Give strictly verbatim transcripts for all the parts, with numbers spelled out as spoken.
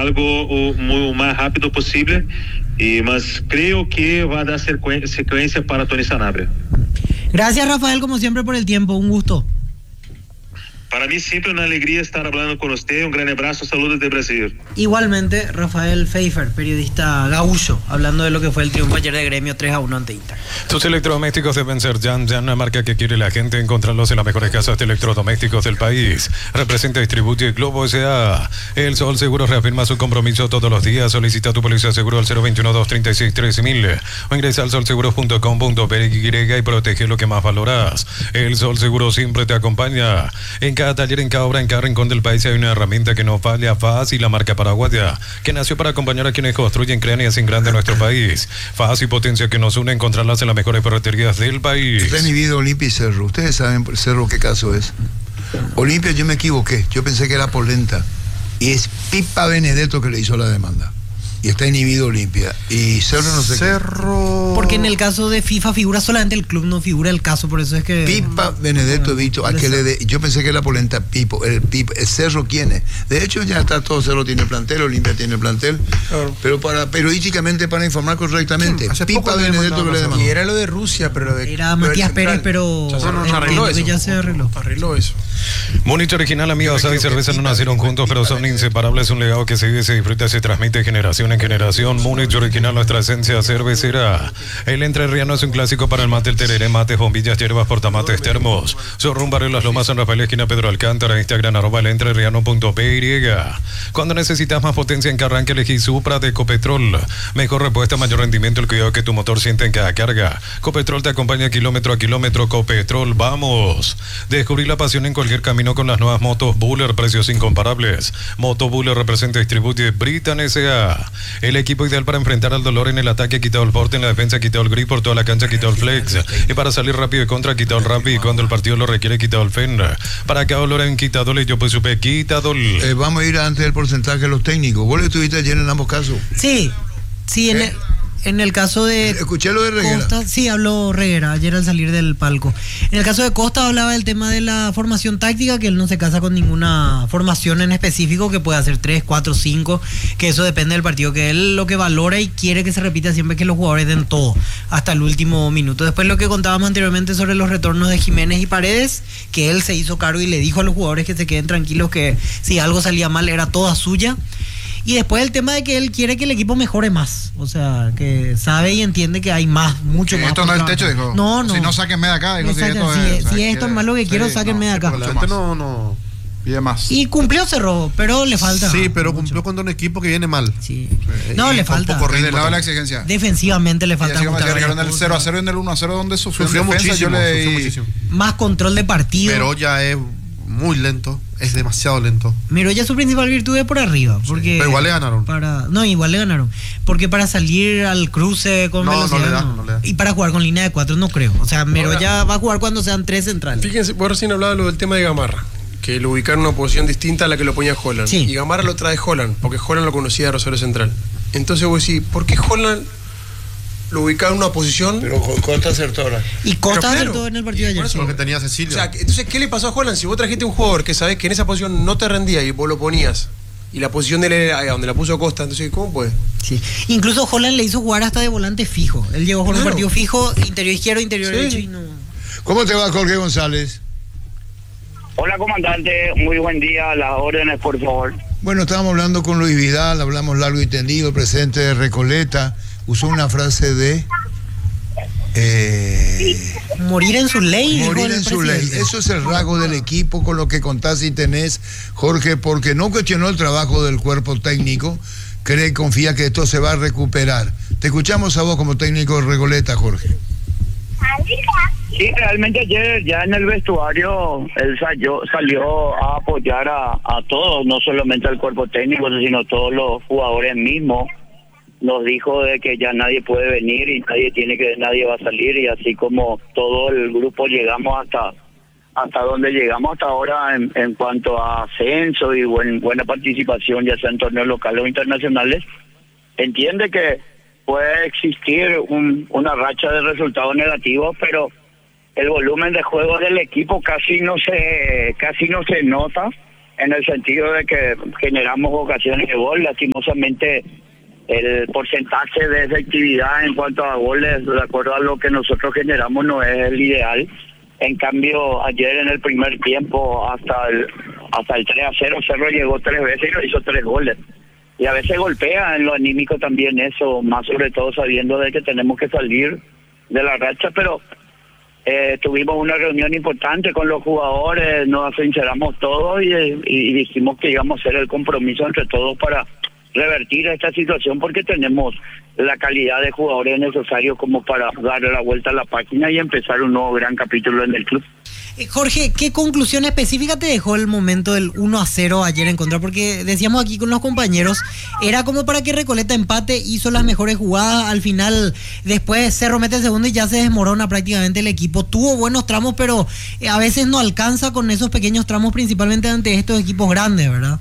algo o, muy más rápido posible, y más creo que va a dar secu- secuencia para Tony Sanabria. Gracias, Rafael, como siempre, por el tiempo. Un gusto. Para mí siempre una alegría estar hablando con usted. Un gran abrazo, saludos de Brasil. Igualmente, Rafael Pfeiffer, periodista gaúcho, hablando de lo que fue el triunfo ayer de Gremio tres a uno ante Inter. Tus electrodomésticos deben ser Jan Jan, la marca que quiere la gente, encontrarlos en las mejores casas de electrodomésticos del país. Representa y distribuye Globo S A. El Sol Seguro reafirma su compromiso todos los días. Solicita tu póliza de seguro al cero veintiuno, doscientos treinta y seis, trece mil o ingresa al sol seguros punto com punto pe y protege lo que más valoras. El Sol Seguro siempre te acompaña. En cada taller, en cada obra, en cada rincón del país hay una herramienta que no falla, fácil, la marca Paraguaya, que nació para acompañar a quienes construyen, crean y hacen grande nuestro país. Fácil y potencia que nos une, encontrarlas en las mejores ferreterías del país. Está inhibido Olimpia y Cerro. Ustedes saben, Cerro, qué caso es. Olimpia, yo me equivoqué. Yo pensé que era Polenta. Y es Pipa Benedetto que le hizo la demanda. Y está inhibido Olimpia. Y Cerro no sé Cerro... qué. Porque en el caso de FIFA figura solamente el club, no figura el caso, por eso es que... Pipa Benedetto he visto, a que le de, yo pensé que era Polenta Pipo, el, Pipo, el Cerro quién es. De hecho ya está todo, Cerro tiene plantel, Olimpia tiene plantel, claro. Pero para periodísticamente, para informar correctamente, sí, Pipa Benedetto que le demandó. Y era lo de Rusia, pero lo de... Era Matías Pérez, pero... Ya, no, no, arregló eso. Ya se arregló. Arregló eso. Múnich Original, amigos, asado y cerveza no nacieron juntos, pero son inseparables. Un legado que se vive, se disfruta, se transmite de generación en generación. Múnich Original, nuestra esencia cervecera. El entrerriano es un clásico para el mate, el tereré, mates, bombillas, hierbas, portamates, termos. Showroom Barrio Las Lomas, San Rafael, esquina Pedro Alcántara, Instagram, arroba el entrerriano punto py. Cuando necesitas más potencia en que arranque, elegí Supra de Copetrol. Mejor repuesta, mayor rendimiento, el cuidado que tu motor siente en cada carga. Copetrol te acompaña kilómetro a kilómetro. Copetrol, vamos. Descubrí la pasión en cualquier camino con las nuevas motos Buller, precios incomparables. Moto Buller representa y distribuye Britan S A. El equipo ideal para enfrentar al dolor en el ataque, quitado el porte, en la defensa, quitado el grip, por toda la cancha, quitado el flex. Y para salir rápido y contra, quitado el rap, y cuando el partido lo requiere, quitado el fen. Para cada dolor en quitadol, y yo pues supe quitadol. Eh, vamos a ir antes del porcentaje de los técnicos. ¿Vos lo estuviste ayer en ambos casos? Sí, sí, en el, en el caso de... Escuché lo de Reguera. Costa, sí, habló Reguera ayer al salir del palco. En el caso de Costa hablaba del tema de la formación táctica, que él no se casa con ninguna formación en específico, que puede hacer tres, cuatro, cinco, que eso depende del partido, que él lo que valora y quiere que se repita siempre es que los jugadores den todo, hasta el último minuto. Después lo que contábamos anteriormente sobre los retornos de Jiménez y Paredes, que él se hizo cargo y le dijo a los jugadores que se queden tranquilos, que si algo salía mal era toda suya. Y después el tema de que él quiere que el equipo mejore más. O sea, que sabe y entiende que hay más, mucho más. Esto no es el techo, dijo. No, no. Si no, sáquenme de acá. Dijo, si esto, si si, es, si esto es más lo que quiero, sí, sáquenme no, de acá. La gente no, no pide más. Y cumplió Cerro, pero le falta. Sí, pero mucho. cumplió contra un equipo que viene mal. Sí. No, y le falta. Por el lado de la exigencia. Defensivamente le falta. Llegaron del cero a cero y en el uno a cero donde sufrió, sufrió defensa, muchísimo, yo le... sufrió muchísimo. Más control de partido. Pero ya es muy lento, es demasiado lento. Miroya su principal virtud es por arriba, porque sí, pero igual le ganaron. Para, no, igual le ganaron. Porque para salir al cruce con no, velocidad no le da, no. no le da. Y para jugar con línea de cuatro no creo. O sea, Miroya no, va a jugar cuando sean tres centrales. Fíjense, vos recién hablabas lo del tema de Gamarra, que lo ubicaron en una posición distinta a la que lo ponía Holland. Sí. Y Gamarra lo trae Holland, porque Holland lo conocía de Rosario Central. Entonces vos decís, ¿por qué Holland lo ubicaba en una posición? Pero Costa acertó ahora. Y Costa Pero, acertó claro, en el partido de ayer. Eso es lo que tenía Cecilio. O sea, entonces, ¿qué le pasó a Holland? Si vos trajiste un jugador que sabés que en esa posición no te rendía y vos lo ponías, y la posición de él era donde la puso Costa, entonces, ¿cómo puede? Sí. Incluso Holland le hizo jugar hasta de volante fijo. Él llegó con claro. un partido fijo, interior izquierdo, interior sí. derecho y no. ¿Cómo te va, Jorge González? Hola, comandante, muy buen día, las órdenes, por favor. Bueno, estábamos hablando con Luis Vidal, hablamos largo y tendido, el presidente de Recoleta, usó una frase de... Eh, morir en su ley. Morir en su ley. Eso es el rasgo del equipo con lo que contás y tenés, Jorge, porque no cuestionó el trabajo del cuerpo técnico, cree y confía que esto se va a recuperar. Te escuchamos a vos como técnico de Recoleta, Jorge. Sí, realmente ayer ya en el vestuario él salió, salió a apoyar a, a todos, no solamente al cuerpo técnico, sino a todos los jugadores mismos. Nos dijo de que ya nadie puede venir y nadie tiene que nadie va a salir, y así como todo el grupo llegamos hasta hasta donde llegamos hasta ahora en, en cuanto a ascenso y buen, buena participación, ya sea en torneos locales o internacionales. Entiende que puede existir un, una racha de resultados negativos, pero el volumen de juego del equipo casi no se casi no se nota, en el sentido de que generamos ocasiones de gol. Lastimosamente, el porcentaje de efectividad en cuanto a goles, de acuerdo a lo que nosotros generamos, no es el ideal. En cambio, ayer en el primer tiempo, hasta el hasta el tres a cero, Cerro llegó tres veces y hizo tres goles. Y a veces golpea en lo anímico también eso, más sobre todo sabiendo de que tenemos que salir de la racha, pero eh, tuvimos una reunión importante con los jugadores, nos sinceramos todos y, y dijimos que íbamos a hacer el compromiso entre todos para revertir esta situación, porque tenemos la calidad de jugadores necesarios como para darle la vuelta a la página y empezar un nuevo gran capítulo en el club. Eh, Jorge, ¿qué conclusión específica te dejó el momento del uno a cero ayer en contra? Porque decíamos aquí con los compañeros, era como para que Recoleta empate, hizo las mejores jugadas, al final después Cerro mete el segundo y ya se desmorona prácticamente el equipo. Tuvo buenos tramos, pero eh, a veces no alcanza con esos pequeños tramos, principalmente ante estos equipos grandes, ¿verdad?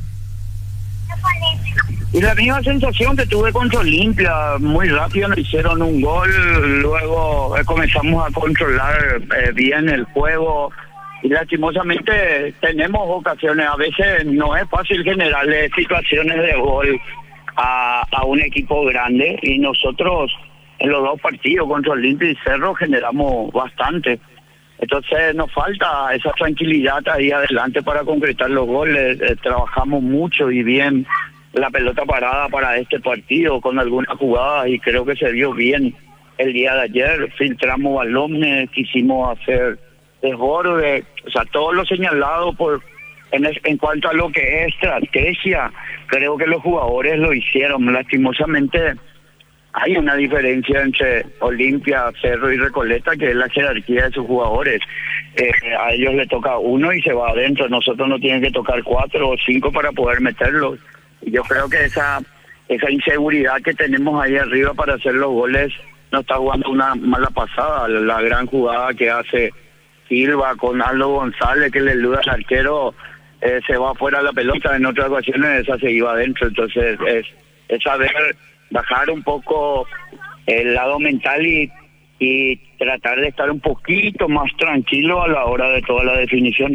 Y la misma sensación que tuve contra Olimpia, muy rápido nos hicieron un gol, luego eh, comenzamos a controlar eh, bien el juego y lastimosamente tenemos ocasiones, a veces no es fácil generarle situaciones de gol a, a un equipo grande, y nosotros en los dos partidos contra Olimpia y Cerro generamos bastante. Entonces nos falta esa tranquilidad ahí adelante para concretar los goles. Eh, trabajamos mucho y bien la pelota parada para este partido con algunas jugadas y creo que se vio bien el día de ayer. Filtramos balones, quisimos hacer desborde, o sea, todo lo señalado por en, es, en cuanto a lo que es estrategia, creo que los jugadores lo hicieron. Lastimosamente hay una diferencia entre Olimpia, Cerro y Recoleta, que es la jerarquía de sus jugadores. Eh, a ellos le toca uno y se va adentro, nosotros nos tienen que tocar cuatro o cinco para poder meterlos. Y yo creo que esa esa inseguridad que tenemos ahí arriba para hacer los goles nos está jugando una mala pasada. La, la gran jugada que hace Silva con Aldo González, que le eluda al arquero, eh, se va fuera la pelota. En otras ocasiones esa se iba adentro. Entonces es, es saber bajar un poco el lado mental y, y tratar de estar un poquito más tranquilo a la hora de todas las definiciones.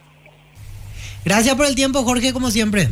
Gracias por el tiempo, Jorge, como siempre.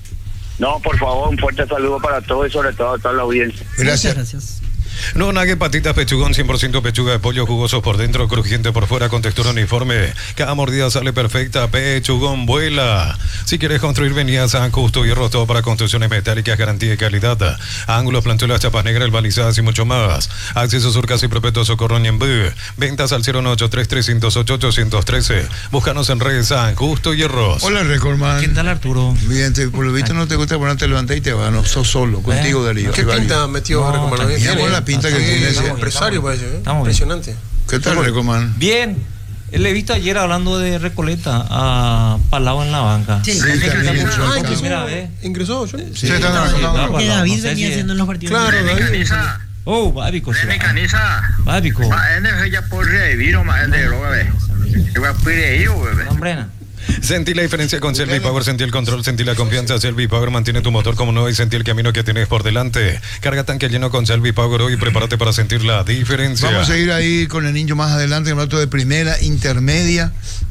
No, por favor, un fuerte saludo para todos y sobre todo a toda la audiencia. Gracias. Gracias. No nague patitas pechugón, cien por ciento pechuga de pollo, jugosos por dentro, crujiente por fuera, con textura uniforme. Cada mordida sale perfecta. Pechugón vuela. Si quieres construir, vení a San Justo Hierro, todo para construcciones metálicas, garantía y calidad. Ángulos, planchuelas, chapas negras, balizadas y mucho más. Acceso Sur, Casi Perpetuo, Socorro, Ñembú. Ventas al cero nueve ocho tres, tres cero ocho, ocho uno tres. Búscanos en redes San Justo Hierros. Hola, Recordman. ¿Qué tal, Arturo? Bien, te, por lo visto no te gusta ponerte levantar y te vas, no, sos solo, contigo, Darío. ¿Qué pinta metió No, Recordman? tranquilo. Mira la pinta que Sí, tiene ese. empresario parece, ¿eh? Estamos bien. Impresionante. ¿Qué tal, Recordman? Bien. Le he visto ayer hablando de Recoleta a Palau en la banca. Sí, Sí, no sé qué también tal. ingresó. Ah, Ah, ingresó. primera vez. Ingresó, yo. Sí, Sí, está está bien, bien. está bien. Que David No sé venía si- haciendo en los partidos. Claro, David. Oh, Bábico. sí. Nene canisa. Bábico. Ma ene ya por reviro ma ene lo ve. Que va pire yo, bebé. Hombrena. Sentí la diferencia con Selvi Power, sentí el control, sentí la confianza. Selvi Power mantiene tu motor como nuevo y sentí el camino que tienes por delante. Carga tanque lleno con Selvi Power hoy y prepárate para sentir la diferencia. Vamos a seguir ahí con el niño más adelante, en el rato de primera, intermedia,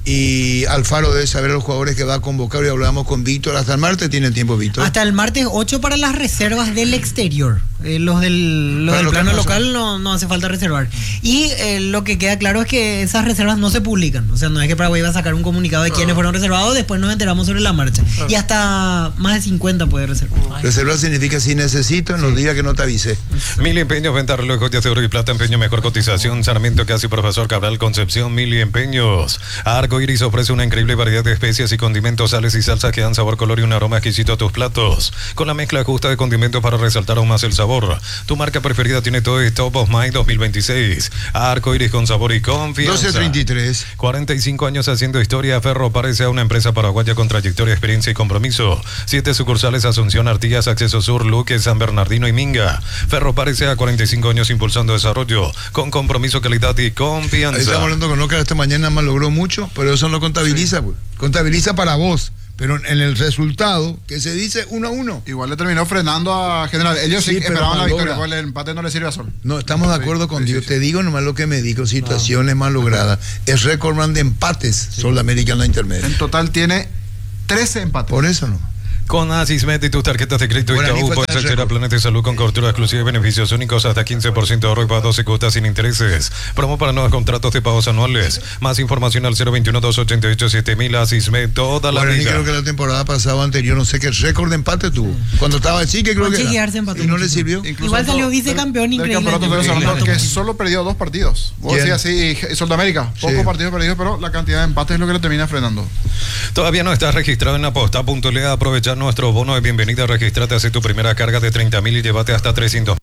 y Alfaro debe saber a los jugadores que va a convocar. Y hablamos con Víctor. Hasta el martes tiene tiempo, Víctor. Hasta el martes ocho para las reservas del exterior. Eh, los del, los Para del local plano no local no, no hace falta reservar. Y eh, lo que queda claro es que esas reservas no se publican. O sea, no es que Paraguay va a sacar un comunicado de quiénes fueron reservados, después nos enteramos sobre la marcha. Y hasta más de cincuenta puede reservar. Reservar significa si necesito en los días que no te avisé. Mil empeños, venta, reloj, joyas de oro y plata, empeño, mejor cotización. Sarmiento, Casi, Profesor Cabral, Concepción, Mil empeños. Arco Iris ofrece una increíble variedad de especias y condimentos, sales y salsas que dan sabor, color y un aroma exquisito a tus platos. Con la mezcla justa de condimentos para resaltar aún más el sabor. Tu marca preferida tiene todo esto. Top of Mind dos mil veintiséis. Arco Iris con sabor y confianza. doce treinta y tres. cuarenta y cinco años haciendo historia. Ferro parece a una empresa paraguaya con trayectoria, experiencia y compromiso. Siete sucursales: Asunción, Artigas, Acceso Sur, Luque, San Bernardino y Minga. Ferro parece a cuarenta y cinco años impulsando desarrollo con compromiso, calidad y confianza. Ahí estamos hablando con Oscar esta mañana, más logró mucho, pero eso no contabiliza, pues. Contabiliza para vos, pero en el resultado, que se dice uno a uno. Igual le terminó frenando a General. Ellos sí, Sí, pero esperaban la malogra. victoria, igual el empate no le sirve a Sol. No, estamos de acuerdo con sí, Dios. sí. Te digo nomás lo que me dijo, situaciones mal logradas. Es récord de empates, Sol América en la intermedia. En total tiene trece empates. Por eso no. Con Asismet y tus tarjetas de crédito Guaraní Itaú fue puedes tan acceder a récord. planes de salud con cobertura exclusiva y beneficios únicos hasta quince por ciento de ahorro y para doce cuotas sin intereses. Promo para nuevos contratos de pagos anuales. Más información al cero veintiuno, dos ochenta y ocho, siete mil. Asismet toda la Guaraní vida. creo que la temporada pasada o anterior, no sé qué récord de empate tuvo. Cuando estaba el Chique, creo Con que Chique era. Arce empató Y no le muchísimo. sirvió. Incluso Igual salió del- vicecampeón, del increíble. campeonato Yo venezolano, creo que que empató. solo perdió dos partidos. Vos ¿Quién? decías así, Sudamérica, pocos Sí. partidos perdidos, pero la cantidad de empates es lo que le termina frenando. Todavía no estás registrado en aposta.le. Aprovechar nuestro bono de bienvenida. Regístrate, hace tu primera carga de treinta mil y llévate hasta trescientos.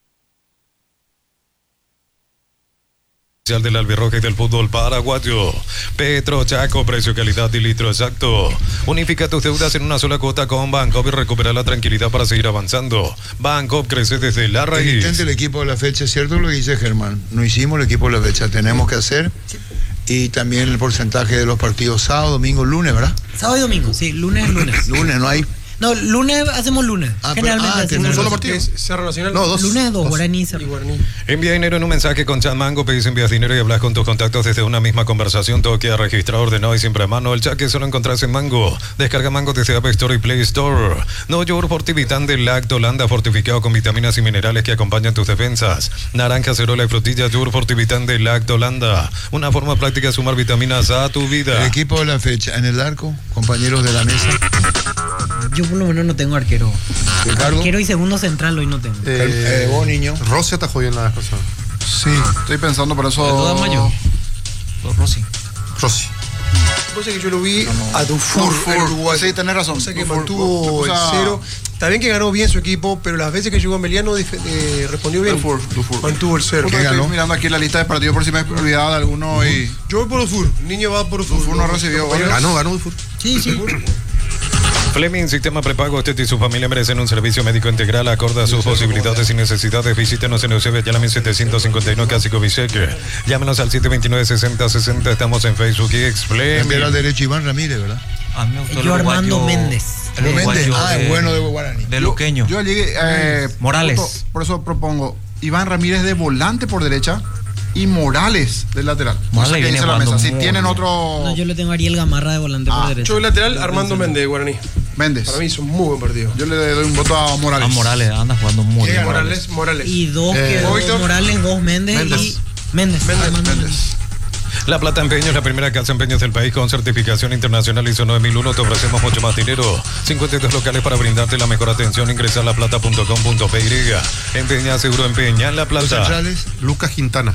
Del albirroja y del fútbol paraguayo. Petro Chaco, precio, calidad y litro exacto. Unifica tus deudas en una sola cuota con Bancop y recupera la tranquilidad para seguir avanzando. Bancop crece desde la raíz. Intente el equipo de la fecha, es cierto lo que dice Germán. No hicimos el equipo de la fecha, tenemos que hacer. Y también el porcentaje de los partidos sábado, domingo, lunes, ¿verdad? Sábado y domingo, sí, lunes, lunes. Lunes, no hay. No, lunes hacemos lunes. Ah, pero- Generalmente ah, hacemos tenés Un solo razón. partido. Es Cerro Nacional. No, dos. lunes dos, Dos. Guaraní. Y Guaraní. Envía dinero en un mensaje con Chat Mango, pedís envías dinero y hablas con tus contactos desde una misma conversación. Todo queda registrado, ordenado y siempre a mano. El chat que solo encontrás en Mango. Descarga Mango desde App Store y Play Store. No yogur Fortivitan de Lactolanda, fortificado con vitaminas y minerales que acompañan tus defensas. Naranja, cerola y frutilla, yogur Fortivitan de Lactolanda. Una forma práctica de sumar vitaminas a tu El vida. equipo de la fecha, en el arco, compañeros de la mesa. Yo por lo menos no tengo arquero. Ricardo. Arquero y segundo central hoy no tengo. Eh, eh, vos, niño. Rossi atajó bien la vez pasada. Sí, estoy pensando por eso. Todo Mayo. Rossi. Rossi. Vos sabés que yo lo vi a Dufour, Dufour. en Uruguay. Sí, tenés razón. O sea que Dufour. mantuvo O sea, el cero. Está bien que ganó bien su equipo, pero las veces que llegó Meliano dif- eh, respondió bien. Dufour, Dufour. Mantuvo el cero. Justo ¿Qué estoy ganó? mirando aquí la lista de partidos por si me he olvidado de alguno y Yo voy por Dufour. Niño va por Dufour. Dufour no recibió goles. Ganó, ganó Dufour. Sí, sí. Fleming, sistema prepago. Usted y su familia merecen un servicio médico integral acorde a sus posibilidades y necesidades. Visítenos en Eusebio Yalamin setecientos cincuenta y nueve, Cásico Viseque. Llámenos al siete veintinueve, sesenta sesenta. Estamos en Facebook y Lateral Fleming. derecho, Iván Ramírez, ¿verdad? A mí me gustó el Yo Armando uruguayo- Méndez. el Méndez, uruguayo ah, de- es bueno de Guaraní. De Luqueño. Yo llegué. Eh, Morales. justo por eso propongo Iván Ramírez de volante por derecha y Morales del lateral. No Morales sé qué viene dice la jugando mesa. Si muy tienen bien. otro. No, yo le tengo a Ariel Gamarra de volante Ah, por derecha. Yo el lateral, Armando Méndez de Guaraní. Méndez. Para mí hizo un muy buen partido. Yo le doy un voto a Morales. A Morales, anda jugando muy bien. Morales, Morales. Y dos Eh, quedó Víctor. Morales, dos Méndez, Méndez. y Méndez. Méndez, Armando Méndez. La Plata Empeños, la primera casa de empeños del país con certificación internacional I S O nueve mil uno. Te ofrecemos mucho más dinero. cincuenta y dos locales para brindarte la mejor atención. Ingresa a laplata punto com punto pe y. Empeña, seguro empeña en La Los Plata. centrales. Lucas Quintana.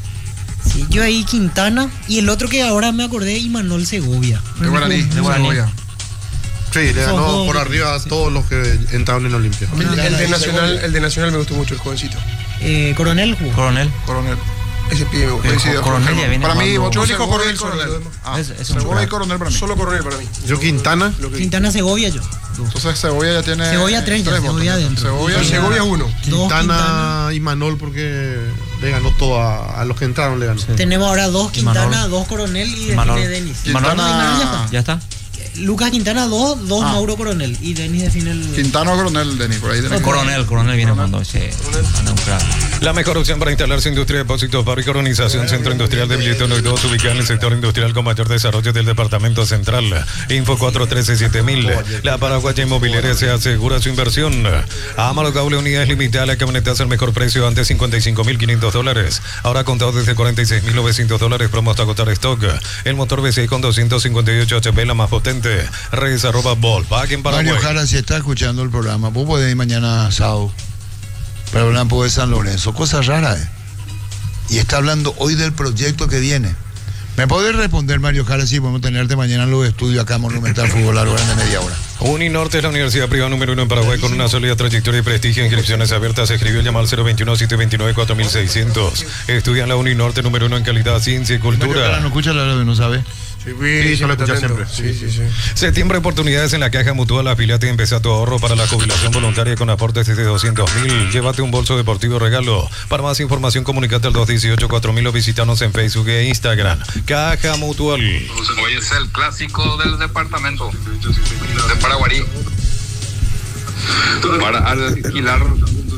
Sí, yo ahí Quintana y el otro que ahora me acordé, Imanol Segovia. De Guaraní. De Guaraní. Segovia. Sí, le Son ganó dos, por arriba a todos los que entraron en Olimpia. El, el de Nacional, el de Nacional me gustó mucho, el jovencito. Eh, Coronel jugó. Coronel. Coronel. Ese pibe me gustó. Eh, Coincido con Coronel ya Germán. viene Para mí, jugando- voto Yo elijo Segovia Coronel y sobre Coronel. los demás. Ah, Es- es un Segovia y crack. Coronel para mí. Solo Coronel para mí. Yo Quintana. Lo que vi. Quintana Segovia yo. Entonces Segovia ya tiene. Segovia tres, ya, votos. Segovia adentro. Segovia, Yo Segovia uno. Dos Quintana Quintana. y Manol porque le ganó todo a, a los que entraron, le ganó. Tenemos ahora dos Quintana, Imanol. dos Coronel y Imanol. define Denis. Imanol. No, Imanol ya está. Ya está. Lucas Quintana dos, dos Ah. Mauro Coronel y Denis define el... Quintana o Coronel, Denis, por ahí tenés. Coronel, Coronel viene jugando. Ese anda un crack. La mejor opción para instalarse industria de depósitos, fábrica, organización, centro industrial de billetes uno y dos, ubicada en el sector industrial con mayor desarrollo del departamento central. Info cuatro uno tres siete mil. La Paraguaya Inmobiliaria se asegura su inversión. Amalo Cable, unidades limitadas, la camioneta al mejor precio, antes cincuenta y cinco mil quinientos dólares. Ahora contado desde cuarenta y seis mil novecientos dólares, promo hasta agotar stock. El motor V seis con doscientos cincuenta y ocho H P, la más potente. Redes arroba Volkswagen Paraguay. Mario Jara, si está escuchando el programa, vos podés ir mañana sábado para hablar un poco de San Lorenzo. Cosa rara, ¿eh? Y está hablando hoy del proyecto que viene. ¿Me podés responder, Mario Jara, si podemos tenerte mañana en los estudios acá en Monumental Fútbol a la hora de media hora? Uninorte es la universidad privada número uno en Paraguay con una sólida trayectoria y prestigio. Inscripciones abiertas. Se escribió llamar al cero veintiuno, setecientos veintinueve, cuatro mil seiscientos. Estudia en la Uninorte número uno en calidad, ciencia y Mario Jara, cultura. no escucha la radio, no sabe. Sí, Sí, yo lo escuché siempre. Sí, sí, sí. Septiembre, oportunidades en la Caja Mutual. Afiliate y empezá tu ahorro para la jubilación voluntaria con aportes desde doscientos mil. Llévate un bolso deportivo regalo. Para más información, comunicate al dos dieciocho cuatro mil o visitanos en Facebook e Instagram. Caja Mutual. Hoy es el clásico del departamento de Paraguarí. Para alquilar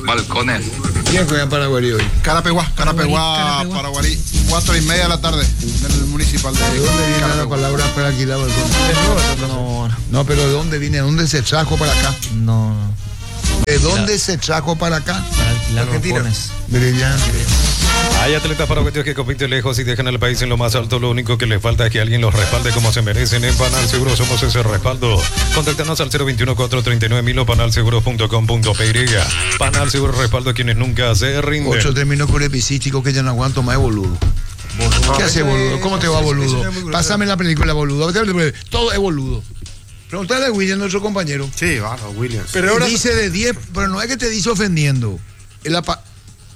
balcones. ¿Quién juega Paraguay hoy? Carapeguá, Carapeguá, Carapeguá. Paraguay, cuatro y media de la tarde, en el municipal de ¿De dónde viene la Carapeguá. palabra para alquilar balcón? No, No, pero ¿de dónde viene? ¿De dónde se trajo para acá? no, no. ¿De dónde se trajo para acá? Para alquilar Argentina. balcones. Brillante. Hay atletas paraguayos que compiten lejos y dejan al país en lo más alto. Lo único que les falta es que alguien los respalde como se merecen. En Panal Seguro somos ese respaldo. Contactanos al cero veintiuno, cuatrocientos treinta y nueve mil o panalseguro punto com punto pe y. Panal Seguro respaldo a quienes nunca se rinden. Ocho terminó con epicístico que ya no aguanto más, boludo. ¿Qué hace boludo? ¿Cómo te va, boludo? Pásame la película, boludo. Todo es boludo. Preguntale a William, nuestro compañero. Sí, vamos, Williams. Pero ahora dice de diez, pero no es que te dice ofendiendo. Es la pa...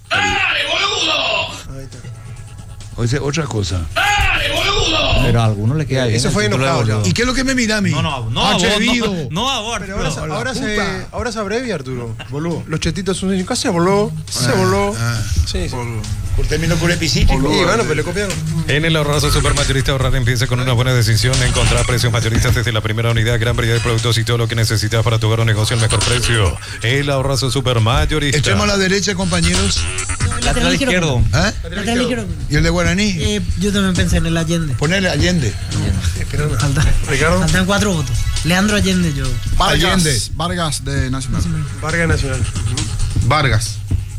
O sea, otra cosa. Pero a algunos le queda bien. Eso el fue título de enojado ya. boludo. ¿Y qué es lo que me mira a mí? No, no, no, a vos, Atrevido. no, no a vos, Pero ahora, Arturo. ahora, se, puta. ahora se abrevia, Arturo. Boludo. Los chetitos son. ¿Qué hace, boludo? Se voló. ah. Sí, sí. Por término con epicítico. Y bueno, pero le copiaron. En el ahorrazo supermayorista ahorrar empieza con una buena decisión. Encontrar precios mayoristas desde la primera unidad, gran variedad de productos y todo lo que necesitas para tu hogar o negocio al mejor precio. El ahorrazo supermayorista. Echemos a la derecha, compañeros. Lateral izquierdo. ¿Ah? Lateral izquierdo. ¿Y el de Guaraní? Eh, yo también pensé en el Allende. Ponele Allende. Falta- Ricardo. Faltan cuatro votos. Leandro Allende, yo. Vargas, Allende. Vargas de Nacional. Vargas Nacional. Vargas.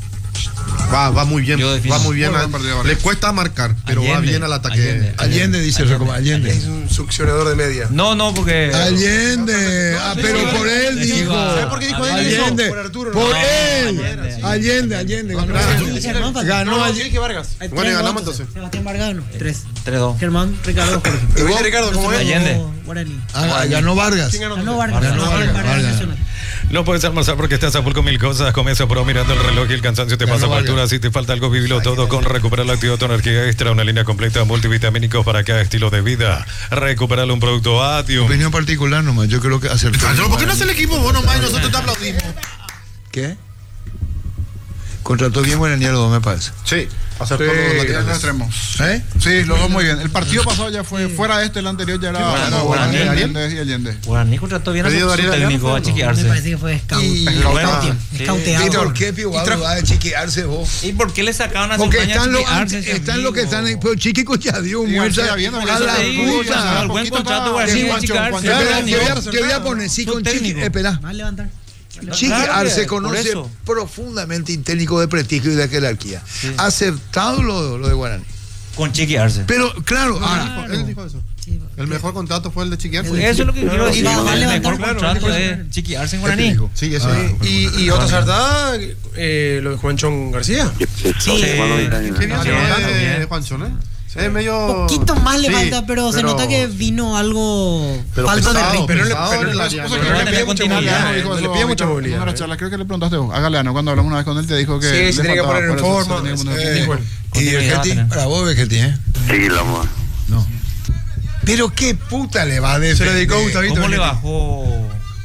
Va, va muy bien, Yo defino. va muy bien. Muy a- buen partido, Vargas. le cuesta marcar, pero va Allende, bien al ataque. Allende. Allende, dice Recoba. Allende. Es un succionador de media. No, no, porque. Allende. Ah, pero por él Sí, dijo. va. ¿Sabe por qué dijo él Allende. eso? Por Arturo, ¿no? Por No, él. Allende. Allende, Allende. Ganó. Germán, falta. Ganó No, Allende. sí, que Vargas. Hay Bueno, tres y ganamos votos. entonces. Sebastián Vargas, no. Tres. tres dos. Germán, Ricardo, Jorge. ¿Y vos, Ricardo, cómo es? Allende. Guaraní. Ah, ganó Vargas. ¿Quién ganó? Ganó Vargas. Ganó Ganó Vargas, Vargas Vargas. Nacional. No puedes almorzar porque estás a full con mil cosas. Comienza pro mirando el reloj y el cansancio te Ganó pasa Vargas. factura. Si te falta algo, vivilo todo con Recuperar la Actividad, tu energía extra. Una línea completa de multivitamínicos para cada estilo de vida. Recuperar un producto Adium. Opinión particular nomás. Yo creo que acertó. Angelo, ¿por qué no hace el equipo vos nomás y nosotros te aplaudimos? ¿Qué? Contrató bien Guaraní a los dos, me parece. Sí, acertó Sí, los los laterales. extremos. ¿Eh? Sí, los dos muy bien. El partido pasado ya fue fuera de este, el anterior ya era, bueno, era Guaraní. Guaraní, Allende y Allende. Guaraní contrató bien a su, Pedido su Darío técnico a Galeano, Me chequearse. parece que fue scout. Y- Scouting. Sí. Scouteado. ¿Y por qué Pío va a dudar de chiquearse vos? ¿Y por qué le sacaban a Porque Saldaña a están los chequearse, ese están los que amigo? están en. Pero Chiquico ya dio Sí, muerta. García, viendo, A eso la te digo, ya, puta. al buen poquito contrato estaba- Guaraní Sí, de Juancho, chequearse. Juancho, Espera, Juancho, te voy a- Juancho, te voy a poner, sí, Su con Chiqui. técnico. Espera. Va a levantar. Chiqui Claro Arce que, por conoce eso. profundamente un técnico de prestigio y de jerarquía. Ha aceptado lo, lo de Guaraní. Con chequearse. Pero, claro, ahora, Él dijo eso. Sí, El mejor contrato fue el de Chiquiarse. Eso es lo que quiero decir. va- va a El levantar, mejor claro, contrato dijo es chequearse en ¿qué te Guaraní. dijo? Sí, eso. Ah, Y, y otra sartada, eh, lo de Juanchón García. Sí. Qué bien Ah, se bien, va de bien. Juanchón, ¿eh? Es medio. Poquito más le Sí, falta, pero, se nota que vino algo Pero falta de pesado, ritmo. Pero, le- Pesado pero en el le- área, o sea, no que va a no le tener pide mucha continuidad, movilidad. Dijo No le eso pide ahorita mucha en movilidad. una de las charlas, creo que le preguntaste vos, a Galeano, cuando hablamos una vez con él, te dijo que. Sí, le se tiene que faltaba, poner en por eso se forma. tenía que poner en Eh, forma. igual. y Continuidad el va a Geti, tener. para vos, Vegetti, ¿eh? Sí, la mo- No. Pero qué puta le va a defender. Se lo dedicó a Gustavito. ¿Cómo le Benetti. bajó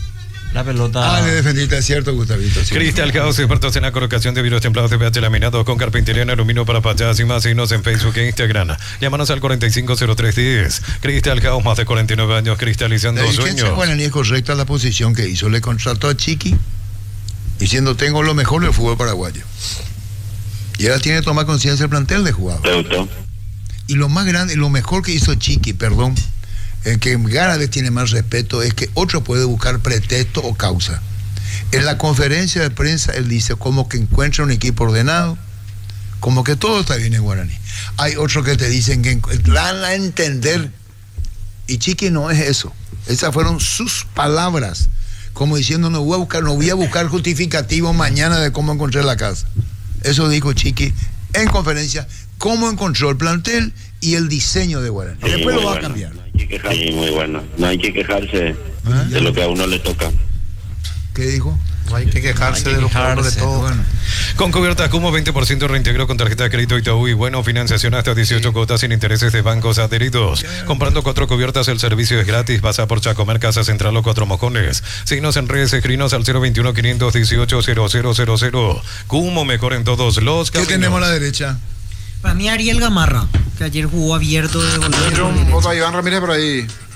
la pelota? Ah, le defendiste, es cierto, Gustavito. Sí. Cristal Caos, expertos en la colocación de vidrios templados de P H laminados con carpintería en aluminio para fachadas y más. Signos en Facebook e Instagram. Llámanos al cuarenta y cinco cero tres diez. Cristal Caos, más de cuarenta y nueve años cristalizando La dirigencia sueños. Guaraní es correcta la posición que hizo. Le contrató a Chiqui diciendo tengo lo mejor del fútbol paraguayo. Y ahora tiene que tomar conciencia el plantel de jugadores. ¿Te gustó? Y lo más grande, lo mejor que hizo Chiqui, perdón, el que cada vez tiene más respeto, es que otro puede buscar pretexto o causa. En la conferencia de prensa él dice como que encuentra un equipo ordenado, como que todo está bien en Guaraní. Hay otros que te dicen que dan a entender, y Chiqui no es eso. Esas fueron sus palabras, como diciendo no voy a buscar, no voy a buscar justificativo mañana de cómo encontré la casa. Eso dijo Chiqui en conferencia, cómo encontró el plantel y el diseño de Guaraní. Sí, Después lo muy va a bueno. cambiar. No hay que quejarse. Sí, muy bueno. No hay que quejarse de lo que a uno le toca. ¿Qué dijo? No hay que quejarse Hay que de los jugadores de quejarse. todo. Bueno, Con cubiertas como veinte por ciento reintegro con tarjeta de crédito Itaú y bueno, financiación hasta dieciocho cuotas sin intereses de bancos adheridos. Comprando cuatro cubiertas el servicio es gratis. Pasa por Chacomer, Casa Central o Cuatro Mojones. Signos en redes, escrinos al cero veintiuno, quinientos dieciocho, cero cero cero cero. Cumo mejor en todos los ¿qué caminos. tenemos a la derecha? Para mí Ariel Gamarra, que ayer jugó abierto de Entró volante. un voto a Iván Ramírez por ahí.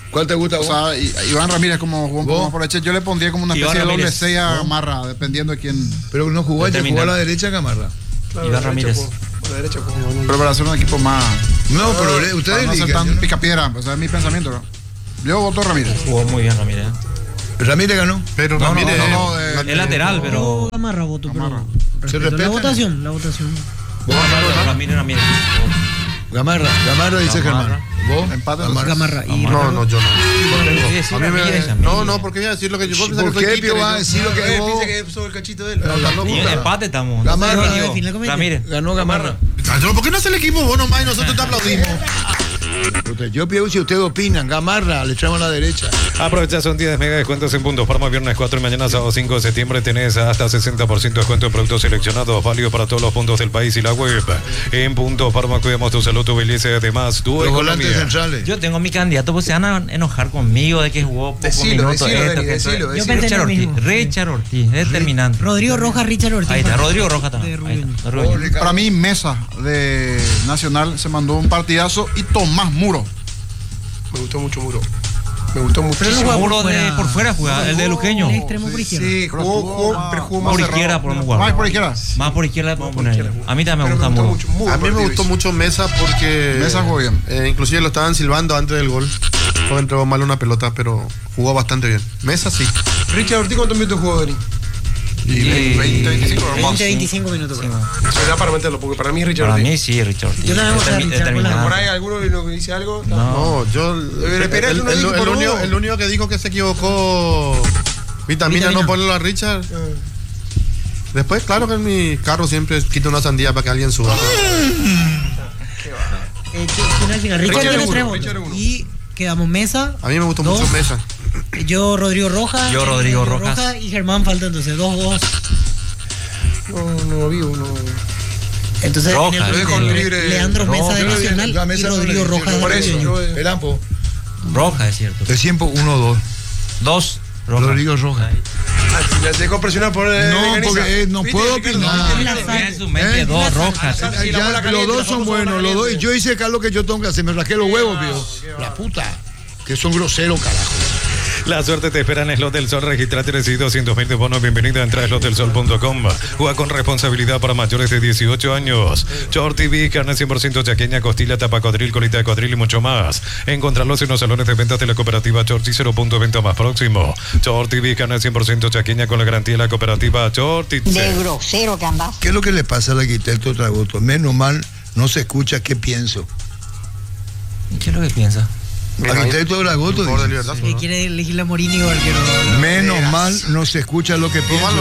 ¿Cuál te gusta? O sea, I- Iván Ramírez como jugó un poco más por derecha, yo le pondría como una Iván especie de doble Ramírez. seis a Gamarra, dependiendo de quién. Pero no jugó, ya jugó a la derecha Gamarra. Claro, Iván la Ramírez. derecha jugó, la derecha jugó. Pero para hacer un equipo más. No, pero le- ustedes para no ser eligen, tan yo no- picapiedra, o sea, es mi pensamiento, ¿no? Yo voto Ramírez. Jugó muy bien Ramírez. Ramírez ganó. Pero No, no, Ramírez. no, no, eh, Es lateral, pero. Gamarra voto, pero Gamarra. respeto respeta? la votación, la votación. Ramírez Ramírez. Gamarra, Gamarra dice Gamarra. Germán. ¿Vos? Empate. Gamarra. Gamarra y No, no, yo no. Sí, A mí me- Ramírez, a mí. no, no, porque voy a decir lo que yo vos pensás ¿Por que soy qué títere, Pío va a yo- decir lo que Eh, vos? piensa que es sobre el cachito de él. Pero está loco, Sí, puta. empate estamos. Gamarra. No sé, No, yo. define la comedia. Ramírez. Ganó Gamarra. Pero ¿por qué no hace el equipo vos nomás y nosotros te aplaudimos? Usted- Yo pido si ustedes opinan. Gamarra, le echamos a la derecha. Aprovecha, son diez mega descuentos en Punto Farma, viernes cuatro y mañana sábado cinco de septiembre tenés hasta sesenta por ciento de descuento en productos seleccionados, válido para todos los puntos del país y la web. En Punto Farma cuidamos tu salud, tu belleza y además tu Los volantes economía. centrales. Yo tengo mi candidato, pues se van a enojar conmigo de que jugó pocos Decilo, minutos. decilo, esto, Dani, que decilo, esto. decilo. Richard Yo pensé lo Ortiz, mismo. Richard Ortiz, determinante. Rodrigo Rojas, Richard Ortiz. Ahí está, Rodrigo Rojas también. De Ahí Rubén. está, Rodrigo. Oh, Ricardo. Para mí, Mesa de Nacional se mandó un partidazo y Tomás Muro. Me gustó mucho Muro. Me gustó muchísimo. juega por Muro de fuera. por fuera jugaba, el de Luqueño. El extremo por izquierda. Sí, Pero jugó, jugó jugó, más- pero jugó Por más izquierda cerrado. podemos Más jugar. por izquierda. Más por izquierda podemos por poner. izquierda. A mí también me Pero gusta me Muro. gustó mucho, muy A mí me buen gustó partido. mucho Mesa porque. Mesa jugó bien. eh, inclusive lo estaban silbando antes del gol. No entregó mal una pelota, pero jugó bastante bien. Mesa sí. Richard Ortiz, ¿cuántos minutos jugó, Dani? Y veinte, veinticinco más. veinte, veinticinco minutos. Sí, creo. Se da para meterlo, porque para mí es Richard Para Ortiz. mí sí, Richard Ortiz. Yo también voy a Determi- Richard con la- determinante. Por ahí alguno que dice algo. No. No, yo. Pero espera, el, yo no el- dije el por único, vos. el único que dijo que se equivocó. Vitamina, Vitamina. no ponerlo a Richard. Después, claro que en mi carro siempre quito una sandía para que alguien suba. Eh, ¿quién al final? Richard Richard tiene uno, tres Richard votos. uno. Y quedamos Mesa. A mí me gustó Dos. mucho Mesa. Yo, Rodrigo Rojas. Yo, eh, Rodrigo Rojas. Y Germán falta entonces. Dos, dos. No, no vi uno. Entonces, Rojas, en el- lo dejo en el- libre. Leandro Mesa Rojas. de Nacional La y Mesa Rodrigo no le- Rojas de Por eso, Rubén. yo. El Ampo. Rojas, es cierto. De tiempo uno dos. Dos. Rojas. Rodrigo Rojas. Ah, si la dejó presionar por. eh, No, Organiza. porque, eh, no ¿Viste, puedo Ricardo? opinar. ¿Viste, La Ricardo? sal. En su mente, ¿Eh? dos Rojas. La sal. Ay, la ya, bola los caliente, dos la son famosa buenos, bola los dos. Y caliente. yo hice acá lo que yo tengo que hacer. Me rasqué los huevos, tío. La puta. Que son groseros, carajo. La suerte te espera en Slot del Sol. Registrate y recibí doscientos mil de bonos. Bienvenida a entrar a slot del sol punto com. Juega con responsabilidad para mayores de dieciocho años. Short T V, carne cien por ciento chaqueña, costilla, tapacodril, colita de codril y mucho más. Encontrarlos en los salones de ventas de la cooperativa Chorti, cero punto de venta más próximo. Short T V, carne cien por ciento chaqueña con la garantía de la cooperativa Chorti. De grosero que andás. ¿Qué es lo que le pasa al arquitecto Tragoto? Menos mal no se escucha qué pienso. ¿Qué es lo que piensa? Arquitecto Dragoto Por de dice. libertad. Que quiere elegir la Morini o arquero. Menos mal no se escucha lo que pienso.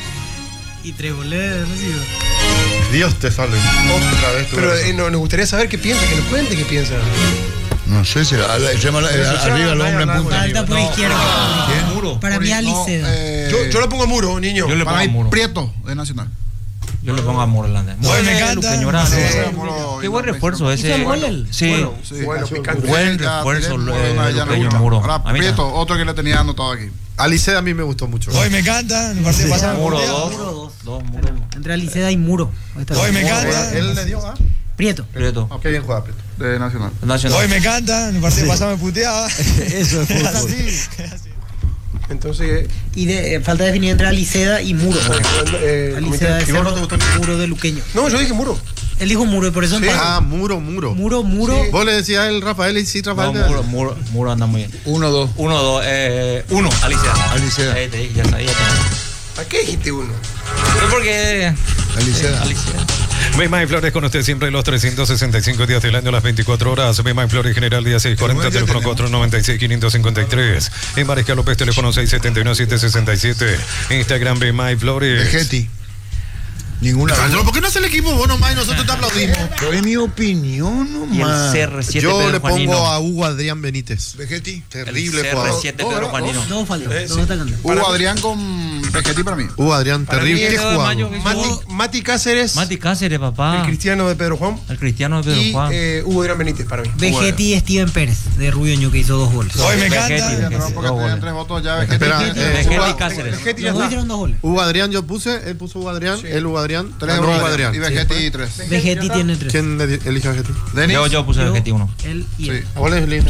Y tres goles recibido. Dios te salve. Otra vez. Pero eh, no, nos gustaría saber qué piensa, que nos cuente qué piensa. No sé, se la, la- llama la- la- arriba el hombre en punta. Falta por izquierda. Muro. Para mí, Aliceda. Eh, Yo, yo lo pongo a Muro, niño. Yo le para pongo a mí, Muro. Prieto de Nacional. Yo le pongo a Muro delante. Muro me de encanta. Luqueño Grande. Sí, Qué Muro, buen no, refuerzo no, ese. ¿Hizo el gol él? Sí. Bueno, sí. Bueno, picante. Buen Ya refuerzo, tenemos eh, una- ya Luqueño nos gusta. Muro. Ahora, A mí Prieto, otro que le tenía anotado aquí. Alice a mí me gustó mucho. Hoy me encanta, el partido pasado. Muro Muro dos. Muro dos. Dos, Muro. Entre Aliceda y Muro. Ahí está. Hoy me encanta. Él le dio, ¿ah? Prieto. Prieto. Qué bien juega, Prieto. De Nacional. Nacional. Hoy me encanta, el partido pasado me puteaba. Eso es fútbol. Entonces, eh, Y de, eh, falta definir entre Aliceda y Muro. eh, Aliceda de comité- ¿Y vos no Cerro, te gustó? Muro de Luqueño. No, yo dije Muro. Él dijo Muro y por eso Sí. empató. Ah, muro, muro. Muro, Muro. Vos le decías a él, Rafael, y sí, No, Rafael. Muro, Muro, Muro anda muy bien. Uno, dos. Uno, dos, eh, uno, Alicia. Aliceda. Ahí te dije, ya sabía. ¿A qué dijiste uno? Pero porque. Aliceda. Alicia. Bema y Flores con usted siempre los trescientos sesenta y cinco días del año, las veinticuatro horas. Bema y Flores General día seiscientos cuarenta, teléfono cuatro noventa y seis, quinientos cincuenta y tres. En Mariscal López, teléfono seis setenta y uno, setecientos sesenta y siete. Instagram Bema y Flores. Vegetti. Ninguna. Pero ¿por qué no hace el equipo vos nomás y nosotros te aplaudimos? Pero es mi opinión Y el nomás. C R siete Yo Pedro le pongo Juanino. a Hugo Adrián Benítez. Vegetti. Terrible El C R jugador. siete Pedro Juanino. Dos faltan. Dos atacantes. Hugo Adrián con Vegetti para mí. Hugo Adrián, Para terrible. mí ¿Qué es de mayo jugador? que- Mati, Mati Cáceres, Mati Cáceres, papá. el cristiano de Pedro Juan. El cristiano de Pedro Y Juan. eh, Hugo Adrián Benítez para mí. Vegetti y Steven Pérez de Rubioño que hizo dos goles. Hoy me Vegetti, encanta. Ya, pero Vegetti, porque dos tenían goles. tres votos ya. Vegetti. Espera, Vegetti. eh, Vegetti Hugo- y Cáceres. Vegetti ya Los dos está. hicieron dos goles. Hugo Adrián yo puse, él puso Hugo Adrián, él Hugo Adrián, Tres ganó Hugo Hugo Adrián. Y Vegetti tres. Vegetti tiene tres. ¿Quién le di- elige a Vegetti? Denis. Yo, yo puse Yo, Vegetti uno. Él y Sí. él. ¿Cuál es el Sí.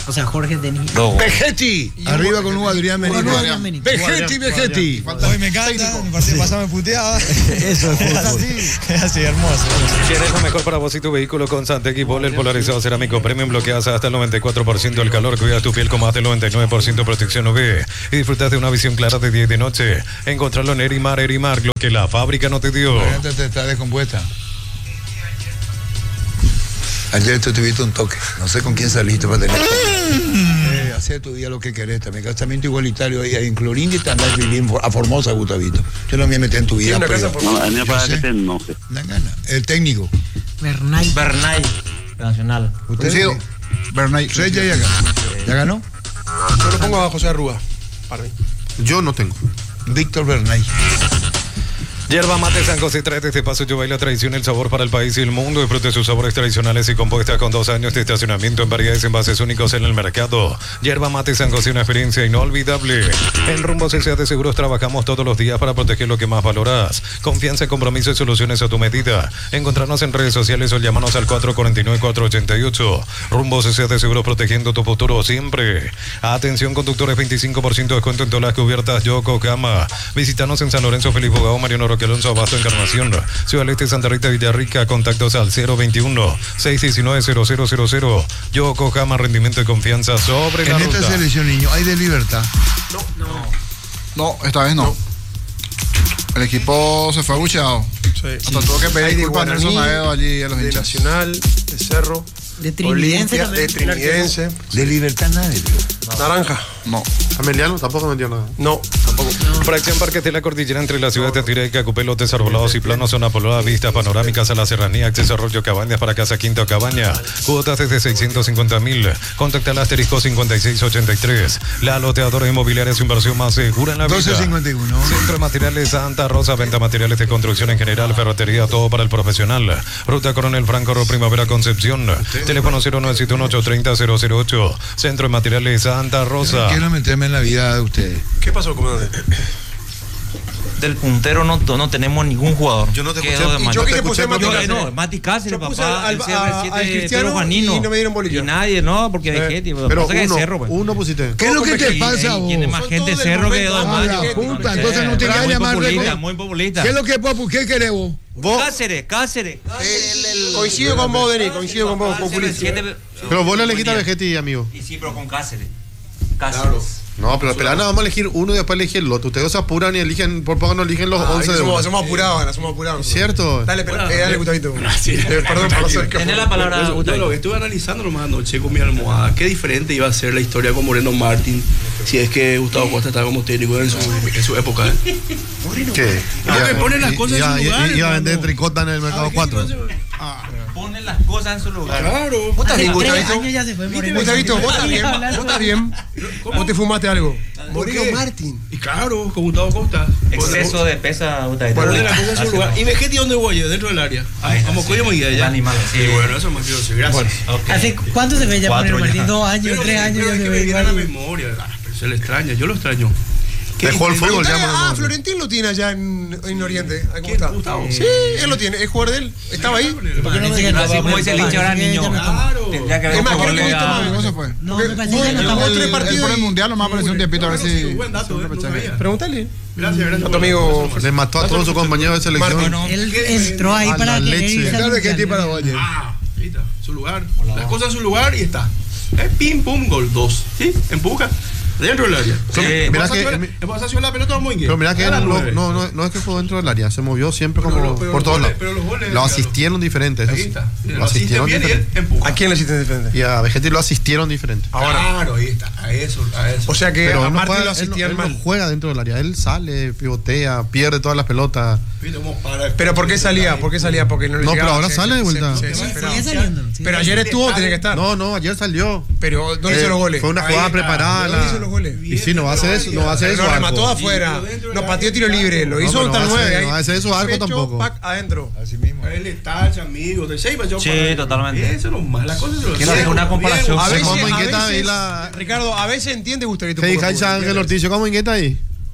O sea, Jorge Denis. No. Vegetti. Arriba con Hugo Adrián Con Hugo Adrián Benítez. Benítez. Vegetti, Vegetti. Hoy me encanta, el partido pasado me puteaba. Eso es así. Así, hermoso. ¿Quieres lo mejor para vos y tu vehículo con Santec Bol, el polarizado cerámico premium? Bloqueas hasta el noventa y cuatro por ciento del calor, cuidas tu piel con más del noventa y nueve por ciento de protección U V y disfrutas de una visión clara de día y de noche. Encontrarlo en Erimar, Erimar, lo que la fábrica no te dio. La gente te está descompuesta. Ayer tú tuviste un toque, no sé con quién saliste para tener. Eh, hacer tu día lo que querés, también casamiento igualitario ahí en Clorinda y te andás viviendo a Formosa, Gustavito. Yo no me metí en tu vida. Una pero, casa por... No, a mí me parece que te enoje. Dan ganas. El técnico. Bernay. Bernay, Nacional. ¿Usted? Sí. Bernay. ¿Usted ya, ya ganó? ¿Ya ganó? Yo lo pongo a José Arruga. Para mí. Yo no tengo. Víctor Bernay. Yerba Mate San José trae desde Paso Yo la tradición, el sabor para el país y el mundo. Disfrute sus sabores tradicionales y compuestas con dos años de estacionamiento en variedades envases únicos en el mercado. Yerba Mate San José, una experiencia inolvidable. En Rumbo C C A de Seguros trabajamos todos los días para proteger lo que más valoras. Confianza, compromiso y soluciones a tu medida. Encontrarnos en redes sociales o llamarnos al cuatro cuatro nueve, cuatro ocho ocho. Rumbo C C A de Seguros, protegiendo tu futuro siempre. Atención conductores, veinticinco por ciento de descuento en todas las cubiertas Yokohama. Visítanos en San Lorenzo, Felipe Bogado, Mariano Roque Alonso, Abasto, Encarnación, Ciudad del Este, Santa Rita, Villarrica. Contactos al cero veintiuno, seiscientos diecinueve, cero cero cero cero. Yokohama, rendimiento y confianza sobre la En ruta. esta selección, niño, hay de libertad. No, no. No, esta vez no. no. El equipo se fue abucheado. Sí. Hasta tuvo que pedir disculpas a Nelson Maedo allí a los de hinchas. Nacional, de Cerro, De Trinidense Olimpia, también. de Trinidense. De libertad nadie. No. Naranja. No. Ameliano tampoco metió nada. No, tampoco. No. Fracción Parques de la Cordillera entre la ciudad de Atire y Cacupé, lotes arbolados y planos, zona poblada, vistas panorámicas a la serranía, acceso a Arroyo Cabañas para Casa Quinta o Cabaña. Cuotas desde seiscientos cincuenta mil. Contacta al asterisco cincuenta y seis ochenta y tres. La loteadora inmobiliaria, su inversión más segura en la vida. doce cincuenta y uno. Centro de Materiales Santa Rosa, venta materiales de construcción en general, ferretería, todo para el profesional. Ruta Coronel Franco, Primavera Concepción. Teléfono cero nueve siete uno, ocho tres cero, cero cero ocho. Centro de Materiales Santa Rosa. No quiero meterme en la vida de ustedes. ¿Qué pasó, comandante? Del puntero no, no tenemos ningún jugador. Yo no te Quedó escuché. de Y mal. yo que te te puse escuché, Mati Yo, Cáceres. no, Mati Cáceres, Yo puse papá, al- el a- C R siete, al Cristiano Pedro Juanino. y no me dieron bolilla. Y nadie, no, porque hay Eh, gente. Pero pasa que es uno, Cerro, pues. uno pusiste. ¿Qué es lo que te Y- pasa a y vos? Tiene más Son gente todos del Cerro que de momento. Don Ah, Mario. la puta, sé, entonces no te pero llama muy más populista, reco- muy populista. ¿Qué es lo que papu? ¿Qué querés vos? Cáceres, Cáceres. Eh, coincido con vos, Denis, coincido con vos, populista. Siete- Pero vos le Buen quitas a día. Vegetti, amigo. Y sí, pero con Cáceres. Cáceres. No, pero espera, nada, vamos a elegir uno y después elegir el otro. Ustedes se apuran y eligen, por poco no eligen los Ah, once de somos, uno. somos apurados, Ana, somos apurados. ¿Cierto? Dale, pero, eh, dale, Gustavito. Eh, perdón por hacer que Tenés la palabra, Yo, yo Gustavito. lo que estuve analizando nomás anoche con mi almohada, qué diferente iba a ser la historia con Moreno Martín si es que Gustavo Costa estaba como técnico en su, en su época. ¿eh? ¿Qué? Ah, me ponen las i- cosas en iba- su lugar, i- Iba a vender hermano. tricota en el mercado cuatro. Ponen las cosas en su lugar. Claro. ¿Vos estás Hace bien, tres Gustavito? años ya se fue Moreno. Gustavito, vos estás bien, vos estás bien. ¿Vos te fumaste algo? ¿Por Moreno qué? Martín. Y claro, con Gustavo Costa. Exceso de pesa, Gustavito. Poner las cosas en su lugar. ¿Y Vegetti dónde voy? Dentro del área. Ahí está, Vamos, sí. cuídame y allá. Animal, sí. Y bueno, eso más quiero decir. Gracias. Ok. ¿Hace cuánto se ve ya Cuatro Moreno ya. Martín? Dos años, Pero, tres años pero ya es se que ve me viene a la igual. memoria. Ah, pero se le extraña, yo lo extraño. ¿Qué Dejó el dice? fútbol ya, Preguntale, Moreno. ah, Florentín lo tiene allá en, en Oriente. Ahí, ¿cómo ¿Quién? está? Gustavo. Sí, él lo tiene, es jugador de él. Estaba ahí. Parece que Así no como dice el hincha ahora, niño. Claro. Tendría que haber Es más, creo que jugadores esto a- más- ¿Cómo se fue? No, Porque me parece jugó- que no jugó estamos- tres El, el partidos por el y- mundial nomás apareció un tiempito a ver si. Buen dato, eh, no sabía. Pregúntale. Gracias, gracias. A tu amigo. Le mató a todos sus compañeros de selección. Marco, Él entró ahí A para la querer leche. irse al Tal vez que mundial. ti para vos ayer. Ah, ahí está, su lugar. Las cosas en su lugar y está. Es pim, pum, gol, dos. ¿Sí? Empuja. Dentro del área. Sí. Mira Pasación- que- el pasación de la pelota muy bien. Pero mira que Era no, nueve. no, no, no es que fue dentro del área, se movió siempre Pero como los- pero por los todos goles- lados. pero los goles, Lo claro. asistieron diferente. eso Ahí sí. está. Mira, Lo lo asiste asistieron bien y él diferente. empuja. ¿A quién le hiciste diferente? Y a Vegetti lo asistieron diferente. Ahora. Claro, ahí está. A eso, a eso. O sea que Pero a él no, Martín juega, lo él no- asistían él no mal. juega dentro del área. Él sale, pivotea, pierde todas las pelotas. Viste cómo para- Pero ¿por qué salía? ¿Por qué salía? Porque no le No, llegaba. pero ahora Se- sale de se- vuelta. se- se Sí, desesperaba. sigue saliendo. sí. Pero ayer estuvo, tenía que estar. No, no, ayer salió. Pero ¿dónde Eh, hizo los goles? Fue una Ahí jugada está. preparada. ¿Dónde hizo los goles? Y si no hace eso, no hace eso. Lo arco. remató afuera. Nos pateó tiro libre. Lo No, hizo pero hasta el no hace- nueve. ahí. no hace eso, arco Pecho, tampoco. pac, adentro. Así mismo. Él está, amigo. De seis Sí, totalmente. Eso nomás. Las cosas se lo Quiero hacen. hacer una comparación. A Sí, veces, ¿cómo a inquieta veces- ahí la- Ricardo, a veces entiende Gustavito. ¿Qué un poco dice tú, Ángel ¿entiendes? Ortiz? ¿Cómo inquieta ahí?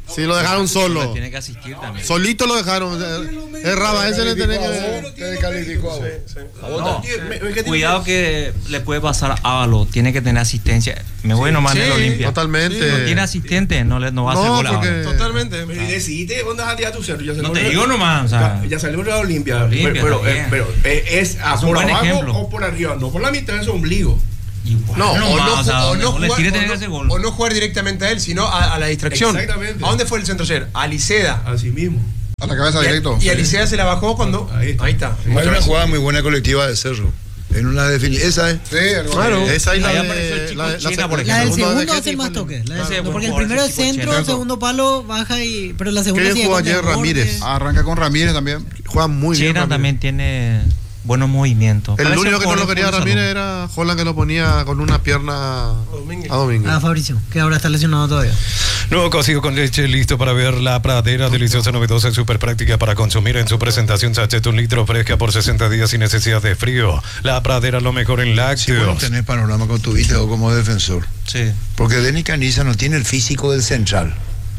Sí, lo dejaron solo. Tiene que asistir también. Solito lo dejaron. El Rabaense le tiene que. Te descalificó a vos. No, cuidado que le puede pasar a Ávalo. Tiene que tener asistencia. Me voy nomás Sí, en el Olimpia. totalmente. Si no tiene asistente, no, le, no va a hacer No, gol a porque- Ávalo. Totalmente. Pero y decidiste dónde vas a tirar tu centro. Ya No salió te el- digo nomás, o sea. Ya, ya salió la Olimpia. Olimpia, pero, está pero, bien. eh, pero eh, es, a Es un por buen abajo ejemplo. o por arriba, no por la mitad de su ombligo. No, Bueno, o más, no, o sea, o no donde le jugar, tire o tiene que no- hacer gol. o no jugar directamente a él, sino a, a la distracción. Exactamente. ¿A dónde fue el centro ayer? A Liceda. Así mismo. A la cabeza Y a- directo. Y a Liceda se la bajó cuando. Ahí está. Ahí está. Hay una jugada muy buena colectiva de Cerro. En una definición. Esa es. Sí, Claro. Esa es la Ahí de. apareció el chico la- la- China, por la- La del ejemplo. segundo de hace Getty más fue- toques. La del Ah, segundo, sí, porque el buen primero jugador, es ese chico centro, chileno. segundo palo, baja y. Pero la segunda ¿Qué sigue jugó con ayer desborde. Ramírez? Arranca con Ramírez también. Juega muy bien. China Ramírez. también tiene buenos movimientos. El Parece único un que no lo jugador quería con Ramírez salud. era Holland, que lo ponía con una pierna Domínguez. a Domínguez. Ah, Fabricio, que ahora está lesionado todavía. Nuevo cocido con leche listo para ver la pradera, deliciosa, novedosa y súper práctica para consumir en su presentación sachet un litro fresca por sesenta días sin necesidad de frío. La pradera, lo mejor en Si vos no lácteos. tenés panorama con tu vida o como defensor. Sí. Porque Denis Caniza no tiene el físico del central.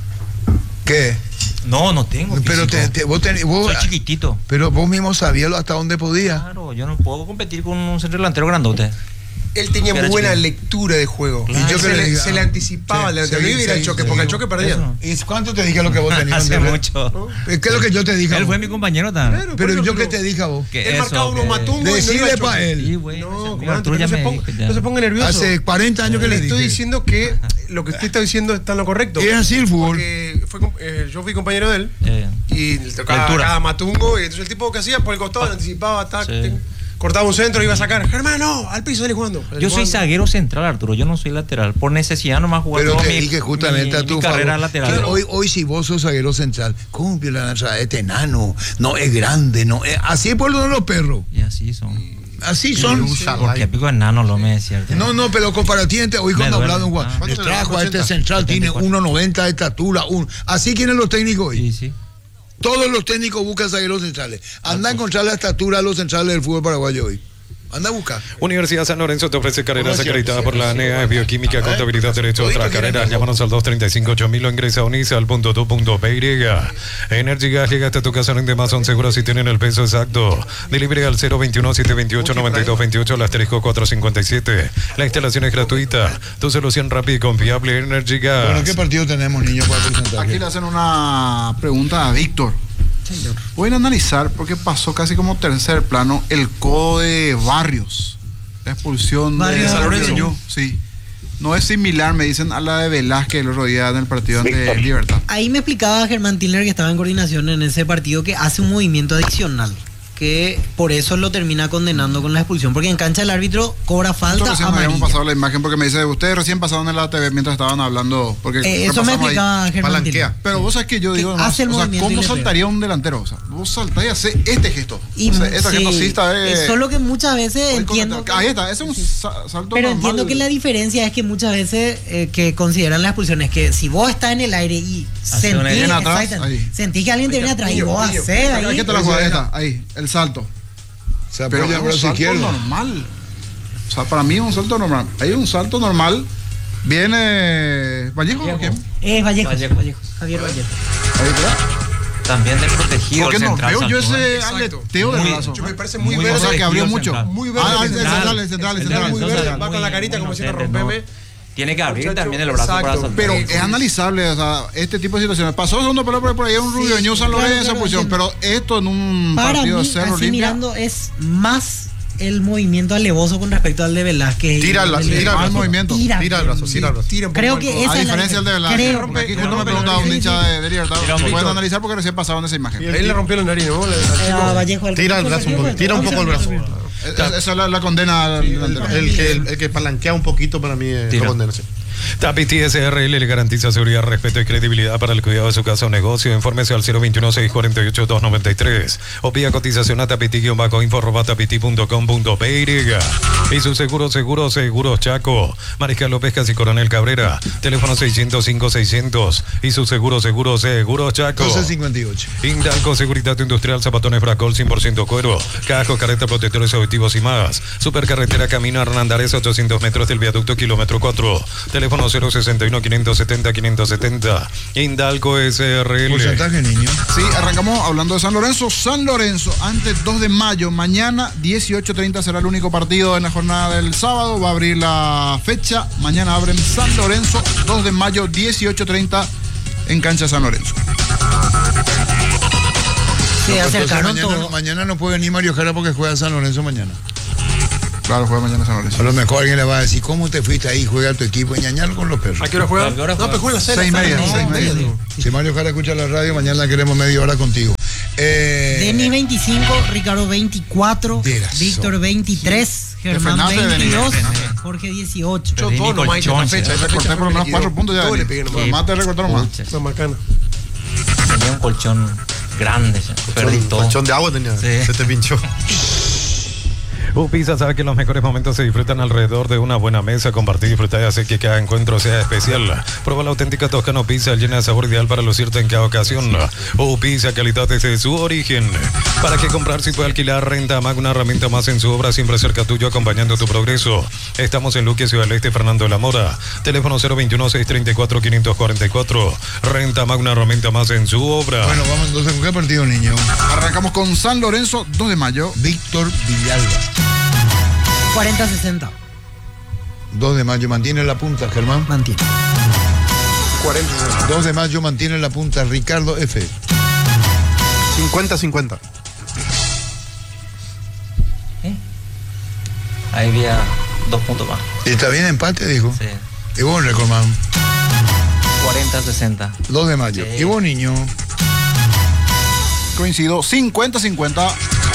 ¿Qué? No, no tengo. Pero físico. te, te- vos tenés. Vos, Soy chiquitito. pero vos mismo sabías hasta dónde podías. Claro, yo no puedo competir con un centro delantero grandote. Él tenía muy Era buena chiquito. lectura de juego. Claro. Y yo Se se, le le, diga, se le anticipaba sí, al delantero. sí, No iba a ir al sí, choque, sí. porque al choque perdía. Eso. ¿Y cuánto te dije lo que vos tenías? Hace Andrés? mucho. ¿Qué es lo que yo te dije? a Él vos? fue mi compañero también. Claro, Pero por eso yo no- que te dije a vos. ¿Qué Él eso, marcaba unos que- matungos y no iba Decile al para choque. él. Sí, güey. No, ese amigo comandante, Arturo ya no, se me ponga, dijo ya. no se ponga nervioso. Hace cuarenta años que le Le estoy dije. diciendo que lo que usted está diciendo está en lo correcto. Es así el fútbol. Porque fue, com- eh, yo fui compañero de él Eh, y le tocaba Lectura. cada matungo. Y entonces el tipo que hacía por el costado, le anticipaba, tac, Sí. tac, cortaba un centro y iba a sacar. Germán, no, al piso, salí jugando. Salí Yo soy jugando. zaguero central, Arturo. Yo no soy lateral. Por necesidad nomás jugar Pero toda te mi, dije justamente mi- a tu mi carrera favor, lateral. que hoy, hoy si vos sos zaguero central, ¿cómo la lanza? Este enano, no es grande, no es, así es por lo de los perros. Y así son. Así son. Porque pico enano lo me es cierto. No, no, pero comparativamente, hoy Me cuando duele. hablado en Juan, Ah. les trajo a este central, tiene uno noventa de estatura, un, así quieren los técnicos hoy. Sí, sí. Todos los técnicos buscan zagueros centrales. Anda a encontrar la estatura de los centrales del fútbol paraguayo hoy. Anda a buscar. Universidad San Lorenzo te ofrece carreras Bueno, es acreditadas cierto, por la sí, ANEA, sí, Bioquímica, bueno. Contabilidad, Derecho, Todito otras quieren carreras. algo. Llámanos al dos treinta y cinco ocho mil o ingresa a unisal punto d u punto p y. Energy Gas llega hasta tu casa en Demazón, seguro si tienen el peso exacto. Delivery al cero veintiuno, setecientos veintiocho, noventa y dos veintiocho, el asterisco cuatrocientos cincuenta y siete. La instalación es gratuita. Tu solución rápida y confiable, Energy Gas. Bueno, ¿qué partido tenemos, niños, para presentar? Aquí le hacen una pregunta a Víctor. Pueden analizar porque pasó casi como tercer plano el codo de Barrios. La expulsión Barrios de San Lorenzo. Lorenzo. Sí. No es similar, me dicen, a la de Velázquez el otro día en el partido ante Víctor. Libertad. Ahí me explicaba Germán Tiller, que estaba en coordinación en ese partido, que hace un movimiento adicional, que por eso lo termina condenando con la expulsión, porque en cancha el árbitro cobra falta Nosotros recién me habíamos amarilla. pasado la imagen porque me dice, ustedes recién pasaron en la T V mientras estaban hablando. Porque Eh, eso me repasamos ahí. explicaba Germán Palanquea. Tiller. Pero vos sabés que yo Que digo, además, hace el o sea, movimiento y ¿cómo le pega. saltaría un delantero? O sea, vos saltás y haces este gesto. Y o sea, este sí, gesto sí está de... es solo que muchas veces Hoy entiendo con- Ahí está, ese es un sa- salto Pero normal. entiendo que la diferencia es que muchas veces eh, que consideran la expulsión es que si vos estás en el aire y Hace una sentís, línea atrás, exactamente, ahí. sentís que alguien te viene atrás y Niño, vos niño. haces ahí. Aquí está la jugada, ahí está, ahí, el salto. Se Pero apoya es el un brazo salto izquierdo. normal. O sea, para mí es un salto normal. Hay un salto normal. Viene Vallejo o quién? Eh, Vallejo, Vallejo. Vallejo, Javier Vallejo. Ahí está. También desprotegido. Porque el no central veo yo saltó, ¿eh? ese aleteo del Muy- brazo. Me parece muy, Muy verde. O sea, que protegido abrió el mucho. central. Muy verde. Ah, el el central. central, el central, el El central. muy Entonces, verde, va con la muy- carita muy como diciendo inocente, rompeme. no. Tiene que abrir Muchacho, también el brazo para exacto. saltar. Pero es analizable, o sea, este tipo de situaciones. Pasó segundo palo por por ahí un Rubio Ñu San claro, Lorenzo en esa claro, posición, entiendo. pero esto en un Para partido mí, de Cerro así Olimpia. mirando, es más el movimiento alevoso con respecto al de Velázquez. Tira el- y tira el de- brazo. movimiento. Tira, Tira el brazo, tira el brazo. Tira un poco Creo el que codo. esa A es la diferencia del de diferencia. Velázquez. Creo. Porque aquí le justo me rompe la preguntaba un nariz. hincha de, de Libertad. Tira un Lo pueden poquito. analizar porque recién pasaron esa imagen. Él le rompió la nariz, ¿no? Le- Eh, a Vallejo, el- Tira el brazo un poco, tira un poco el brazo. Es- Esa es la, la condena al delantero. El que, el, el que palanquea un poquito para mí es Tira. lo condena, sí. Tapiti S R L le garantiza seguridad, respeto y credibilidad para el cuidado de su casa o negocio. Infórmese al cero veintiuno, seiscientos cuarenta y ocho, doscientos noventa y tres o vía cotización a tapiti-info arroba tapiti punto com punto p y. Y su seguro, seguro, seguros Chaco. Mariscal López Casi Coronel Cabrera. Teléfono seiscientos cinco seiscientos y su seguro, seguro, seguros Chaco. doce cincuenta y ocho. Indalco Seguridad Industrial, zapatones Fracol cien por ciento cuero, casco, careta, protectores auditivos y más. Supercarretera Camino Hernandares, ochocientos metros del viaducto kilómetro cuatro. Teléfono Teléfono cero sesenta y uno, quinientos setenta, quinientos setenta. Indalco S R L. Porcentaje, niño. Sí, arrancamos hablando de San Lorenzo. San Lorenzo, antes dos de mayo, mañana dieciocho treinta será el único partido en la jornada del sábado. Va a abrir la fecha. Mañana abren San Lorenzo, dos de mayo, dieciocho treinta en cancha San Lorenzo. Se No, acercaron mañana, todo. mañana no puede venir Mario Jara porque juega San Lorenzo mañana. Claro, juega mañana San Lorenzo. A lo mejor alguien le va a decir, ¿cómo te fuiste ahí? Juega tu equipo y ñañar con los perros. ¿A qué hora juega? ¿A qué hora No, juega? pues juega a las Seis y media, no, seis y media. no. Si Mario Jara escucha la radio, mañana la queremos media hora contigo. Eh, Denis veinticinco, Ricardo veinticuatro, Tienes Víctor razón. veintitrés, Germán frenaste, Denis. veintidós, Frenaste. Jorge dieciocho. Yo todo nomás hice esta fecha. Esa Recorté fecha por lo menos me cuatro liquidó. puntos ya. Todo le Denis. pegué nomás. Además te recortaron más. Pucha, Son macanas. tenía un colchón grande, ya. Perdí todo. Colchón de agua tenía. Sí. Se te pinchó. Upisa sabe que los mejores momentos se disfrutan alrededor de una buena mesa, compartir, disfrutar y hacer que cada encuentro sea especial. Prueba la auténtica Toscano Pizza llena de sabor ideal para lucirte en cada ocasión. Upisa, calidad desde su origen. ¿Para qué comprar si puede alquilar? Renta Mag, una herramienta más en su obra, siempre cerca tuyo, acompañando tu progreso. Estamos en Luque, Ciudad del Este, Fernando de la Mora. Teléfono cero veintiuno, seiscientos treinta y cuatro, quinientos cuarenta y cuatro. Renta Mag, una herramienta más en su obra. Bueno, vamos entonces con qué partido, niño. Arrancamos con San Lorenzo, dos de mayo. Víctor Villalba. cuarenta sesenta. dos de mayo mantiene la punta, Germán. Mantiene. cuarenta. dos de mayo mantiene la punta, Ricardo F. cincuenta cincuenta. ¿Eh? Ahí había dos puntos más. Está bien empate, dijo. Sí. Y vos, Recordman. cuarenta sesenta. dos de mayo. Sí. Y vos, niño. Coincido, cincuenta cincuenta.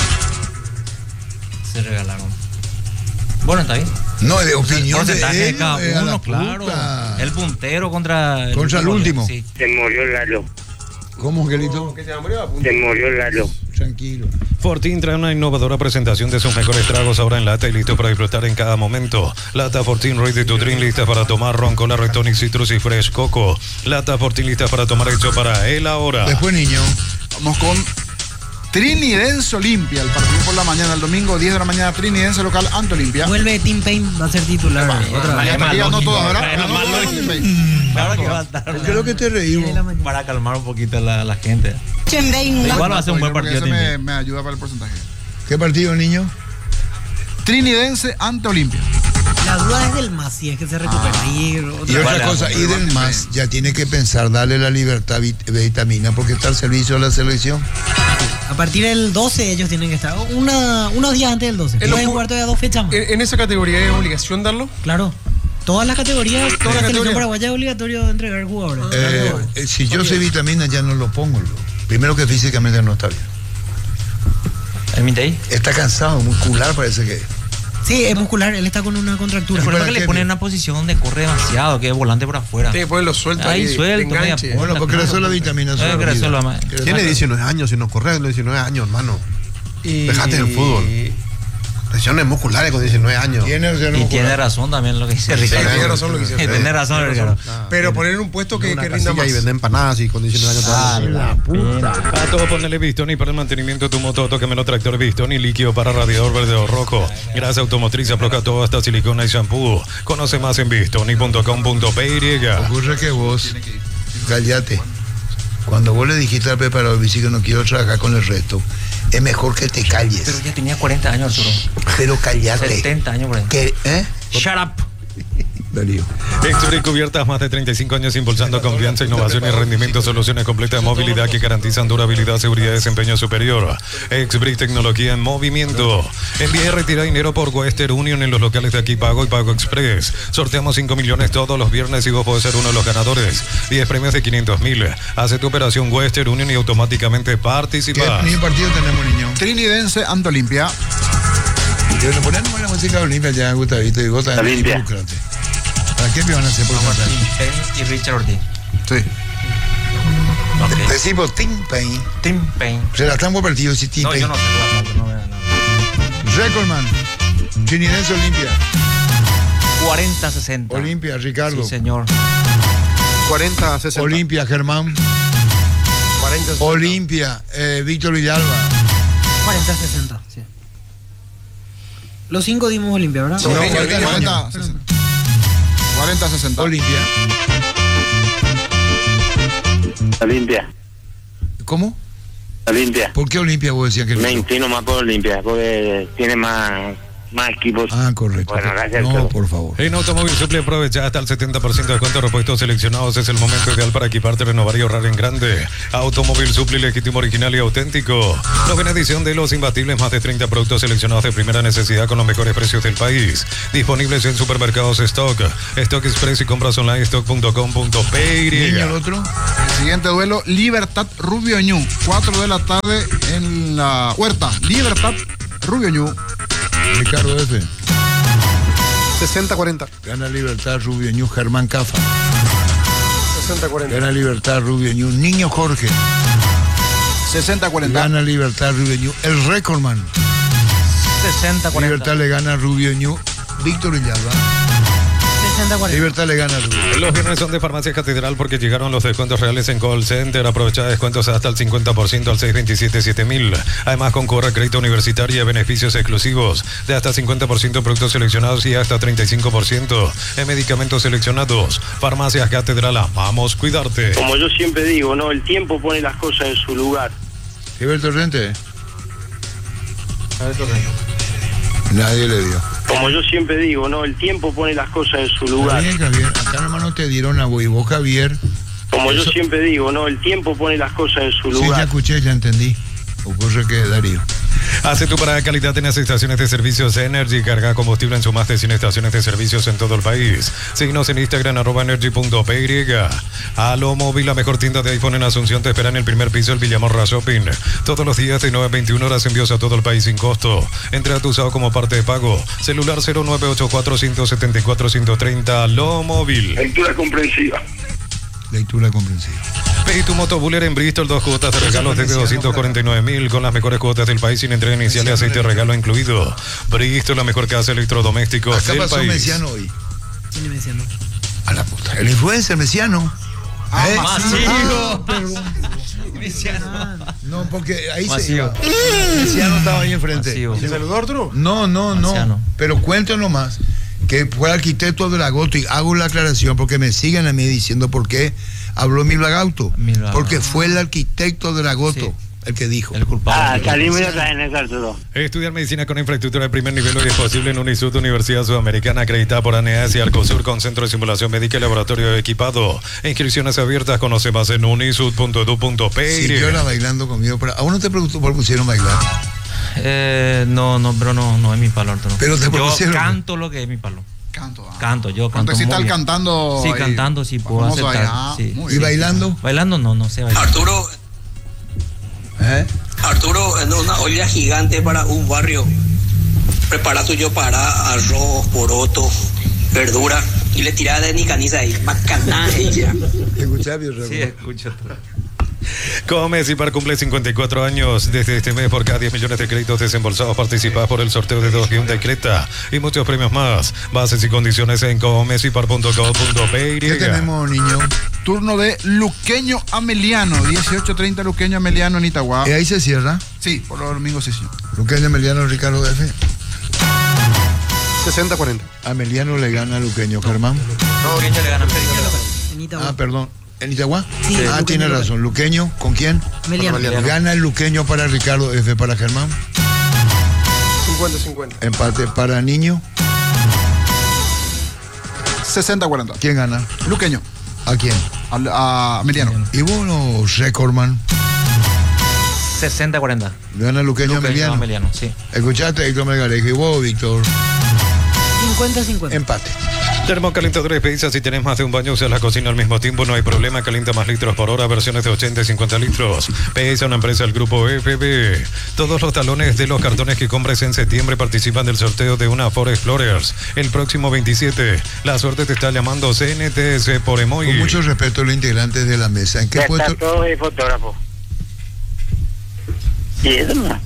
Se regalaron. Bueno, está bien. No, es de opinión Porcentaje de de él, cada eh, a la uno, claro. puta. El puntero contra Contra el último. Sí. Se murió Lalo. ¿Cómo, Angelito? ¿Qué se murió? Se murió Lalo. Tranquilo. Fortín trae una innovadora presentación de sus mejores tragos ahora en lata y listo para disfrutar en cada momento. Lata Fortín Ready to Drink, lista para tomar, ron, cola, red tonic, citrus y fresh coco. Lata Fortín lista para tomar, hecho para él ahora. Después, niño. Vamos con Trinidense Olimpia, el partido por la mañana, el domingo diez de la mañana, Trinidense local ante Olimpia. Vuelve Tim Payne, va a ser titular. Otra vez. Ya está ganando todas, ¿verdad? Es más Ganó lógico. Tim Payne. Claro que va a estar. ¿Qué es lo que te reímos? Para calmar un poquito la, la gente. Igual va a ser un buen Porque partido. ese me, Tim. me ayuda para el porcentaje. ¿Qué partido, niño? Trinidense ante Olimpia. La duda es del más, si es que se recupera. Y Y otra otra Vale, cosa, vale, y del más, ya tiene que pensar darle la libertad vit- vitamina porque está al servicio de la selección. A partir del doce ellos tienen que estar. Una, unos días antes del doce. En lo Pueden fu- jugar todavía dos fechas más. ¿En, en esa categoría es obligación darlo? Claro. Todas las categorías, toda la categorías. selección paraguaya es obligatorio entregar jugadores. Eh, eh, si yo soy vitamina, ya no lo pongo. lo- Primero que físicamente no está bien. ¿El Mintei? Está cansado, muscular parece que. Sí, es muscular, él está con una contractura. El problema ¿para es que le qué? ponen en una posición donde corre demasiado, que es volante por afuera. Tiene que ponerlo suelto Ahí ahí. suelto, de enganche. media Bueno, porque creció la vitamina. Eh, se creció olvida. la ma- Creció Tiene la- diecinueve años, si no corre a los diecinueve años, hermano. Y- Dejate del fútbol. Lesiones musculares con diecinueve años. Tiene, o sea, no Y muscular. tiene razón también lo que dice Sí, Ricardo. tiene razón lo que dice. Sí, tiene razón, Ricardo. Pero poner en un puesto que, Una que rinda casilla más. y vender empanadas y con diecinueve años Ah, todavía. la puta. A todo ponerle Bistoni para el mantenimiento de tu moto, tóquemelo tractor Bistoni, líquido para radiador verde o rojo. Grasa automotriz, aplica todo hasta silicona y shampoo. Conoce más en bistoni punto com punto p y. Ocurre que vos, cállate. Cuando vos le dijiste al preparador bici que no quiero trabajar con el resto, es mejor que te calles. Pero ya tenía cuarenta años, Arturo. Pero cállate. setenta años por ahí. Que, ¿eh? Shut up. Darío. Exbrick Cubiertas, más de treinta y cinco años impulsando confianza, innovación y rendimiento, soluciones completas de movilidad que garantizan durabilidad, seguridad y desempeño superior. Exbrick, tecnología en movimiento. Envía y retira dinero por Western Union en los locales de Aquí Pago y Pago Express. Sorteamos cinco millones todos los viernes y vos podés ser uno de los ganadores. diez premios de quinientos mil. Hace tu operación Western Union y automáticamente ¿Qué participas. ni partido tenemos, niño? Trinidense ante Olimpia. Yo le ponemos la música de Olimpia ya, Gustavito, y vos también Olimpia. involucrate. ¿Para qué me van a hacer por matar? Tim Payne y Richard Ortiz. Sí. Ok. Decimos Tim Payne. Tim Payne. Se la están por partido, si Tim No, Payne. yo no sé la parte, no veo nada. Recordman. Trinidense Olimpia. cuarenta sesenta. Olimpia, Ricardo. Sí, señor. cuarenta sesenta. Olimpia, Germán. cuarenta. Olimpia, eh, Víctor Villalba. cuarenta sesenta, sí. Los cinco dimos Olimpia, ¿verdad? Sí, No, Viña, cuarenta, Viña, cuarenta. cuarenta sesenta. cuarenta a sesenta. Olimpia. Olimpia. ¿Cómo? Olimpia. ¿Por qué Olimpia vos decías que no? Me inclino más por Olimpia, porque tiene más, más equipos. Ah, correcto. Bueno, gracias. No, por favor. En Automóvil Supli aprovecha hasta el setenta por ciento de descuento de repuestos seleccionados. Es el momento ideal para equiparte, renovar y ahorrar en grande. Automóvil Supli, legítimo, original y auténtico. Novena edición de Los Imbatibles, más de treinta productos seleccionados de primera necesidad con los mejores precios del país. Disponibles en supermercados Stock, Stock Express y compras online stock punto com punto p y. ¿Niño el otro? El siguiente duelo, Libertad Rubio Ñu. cuatro de la tarde en la Huerta. Libertad Rubio Ñu. Ricardo F. sesenta cuarenta. Gana Libertad Rubio Ñu, Germán Cafa. sesenta cuarenta. Gana Libertad Rubio Ñu, Niño Jorge. sesenta cuarenta. Gana Libertad Rubio Ñu, el Recordman. sesenta cuarenta. Libertad le gana a Rubio Ñu, Víctor Villalba. sesenta cuarenta. Libertad le gana a Rubio. Los viernes son de Farmacia Catedral porque llegaron los descuentos reales en Call Center. Aprovecha descuentos hasta el cincuenta por ciento al seis veintisiete siete mil. Además, concurre a crédito universitario y a beneficios exclusivos de hasta cincuenta por ciento en productos seleccionados y hasta treinta y cinco por ciento en medicamentos seleccionados. Farmacias Catedral, amamos cuidarte. Como yo siempre digo, ¿no? El tiempo pone las cosas en su lugar. Gilberto Torrente. Nadie le dio. Como yo siempre digo, ¿no? El tiempo pone las cosas en su Está lugar. bien, Javier. Acá nomás no te dieron a vos y vos, Javier. Como yo Eso- siempre digo, ¿no? El tiempo pone las cosas en su Sí, ya lugar. escuché, ya entendí. Ocurre que Darío. Hace tu parada de calidad en las estaciones de servicios Energy. Carga combustible en sus más de cien estaciones de servicios en todo el país. Síguenos en Instagram, arroba energy punto p y. Alo Móvil, la mejor tienda de iPhone en Asunción, te espera en el primer piso del Villamorra Shopping. Todos los días de nueve a veintiuna horas, envíos a todo el país sin costo. Entra tu usado como parte de pago. Celular cero nueve ocho cuatro, uno siete cuatro, uno tres cero. Alo Móvil. Lectura comprensiva. Lectura comprensiva. Pedí tu moto Buller en Bristol, dos cuotas de regalos desde doscientos cuarenta y nueve mil con las mejores cuotas del país sin entrega inicial y aceite regalo incluido. Bristol, la mejor casa de electrodomésticos Acá del pasó país. Mesiano hoy. ¿Quién es Mesiano? A la puta. El influencer Mesiano. Ah, ¿Eh? Masivo. Ah, perdón. No, porque ahí se iba. Mesiano estaba ahí enfrente. Masivo. ¿Se saludó Arturo? No, no, no. Masiano. Pero cuéntanos más. Que fue arquitecto de la Goto y hago la aclaración porque me siguen a mí diciendo por qué habló Milagauto. Milagauto. Porque fue el arquitecto de la Goto Sí. el que dijo. El culpable. Ah, salimos ya en el Arturo. Estudiar medicina con infraestructura de primer nivel hoy es posible en Unisud, Universidad Sudamericana, acreditada por A N A S y Arcosur, con centro de simulación médica y laboratorio equipado. Inscripciones abiertas, conoce más en unisud punto edu punto p y. Si yo era bailando conmigo, pero ¿a uno te preguntó por pusieron bailar? Eh, no, no, pero no, no es mi palo, Arturo. Pero te yo propusieron. canto lo que es mi palo. Canto. ah. Canto, yo canto. Cuando sí muy está el bien. cantando. Sí, ahí, cantando, sí, puedo famoso ahí, aceptar. ah, Sí. muy ¿Y bien. bailando? Bailando no, no sé bailar. Arturo, ¿Eh? Arturo, en una olla gigante para un barrio. Prepara tuyo para arroz, poroto, verdura y le tira de nicaniza ahí. Bacana ella. ¿Escuchás, Biorrego? Sí, escucho. Come Cipar cumple cincuenta y cuatro años. Desde este mes, por cada diez millones de créditos desembolsados, participas por el sorteo de dos Hyundai Creta y muchos premios más. Bases y condiciones en comecipar punto com punto p y. ¿Qué tenemos, niño? Turno de Luqueño Ameliano. dieciocho treinta Luqueño Ameliano en Itagua. ¿Y ahí se cierra? Sí, por los domingos sí, sí. Luqueño Ameliano, Ricardo F. sesenta cuarenta. Ameliano le gana a Luqueño, Germán. Luqueño le gana a En Itagua. Ah, perdón. ¿En Itagua? Sí, ah, Luqueño tiene le gana. razón. ¿Luqueño? ¿Con quién? Meliano. Gana el Luqueño para Ricardo F. Para Germán. cincuenta cincuenta. Empate para Niño. sesenta cuarenta. ¿Quién gana? Luqueño. ¿A quién? Al- A Ameliano. ¿Y vos no, Recordman? sesenta cuarenta. Gana Luqueño, Luqueño Ameliano. Ameliano, sí. ¿Escuchaste, Héctor Melgarejo? ¿Y vos, Víctor? cincuenta cincuenta. Empate. Termocalentadores Pizza, si tenés más de un baño, usas la cocina al mismo tiempo, no hay problema, calienta más litros por hora, versiones de ochenta y cincuenta litros. Pesa, una empresa del grupo F B. Todos los talones de los cartones que compres en septiembre participan del sorteo de una Ford Explorers. El próximo veintisiete, la suerte te está llamando C N T S por Emoy. Con mucho respeto a los integrantes de la mesa. ¿En qué Ya puesto? está todo el fotógrafo. Y eso no.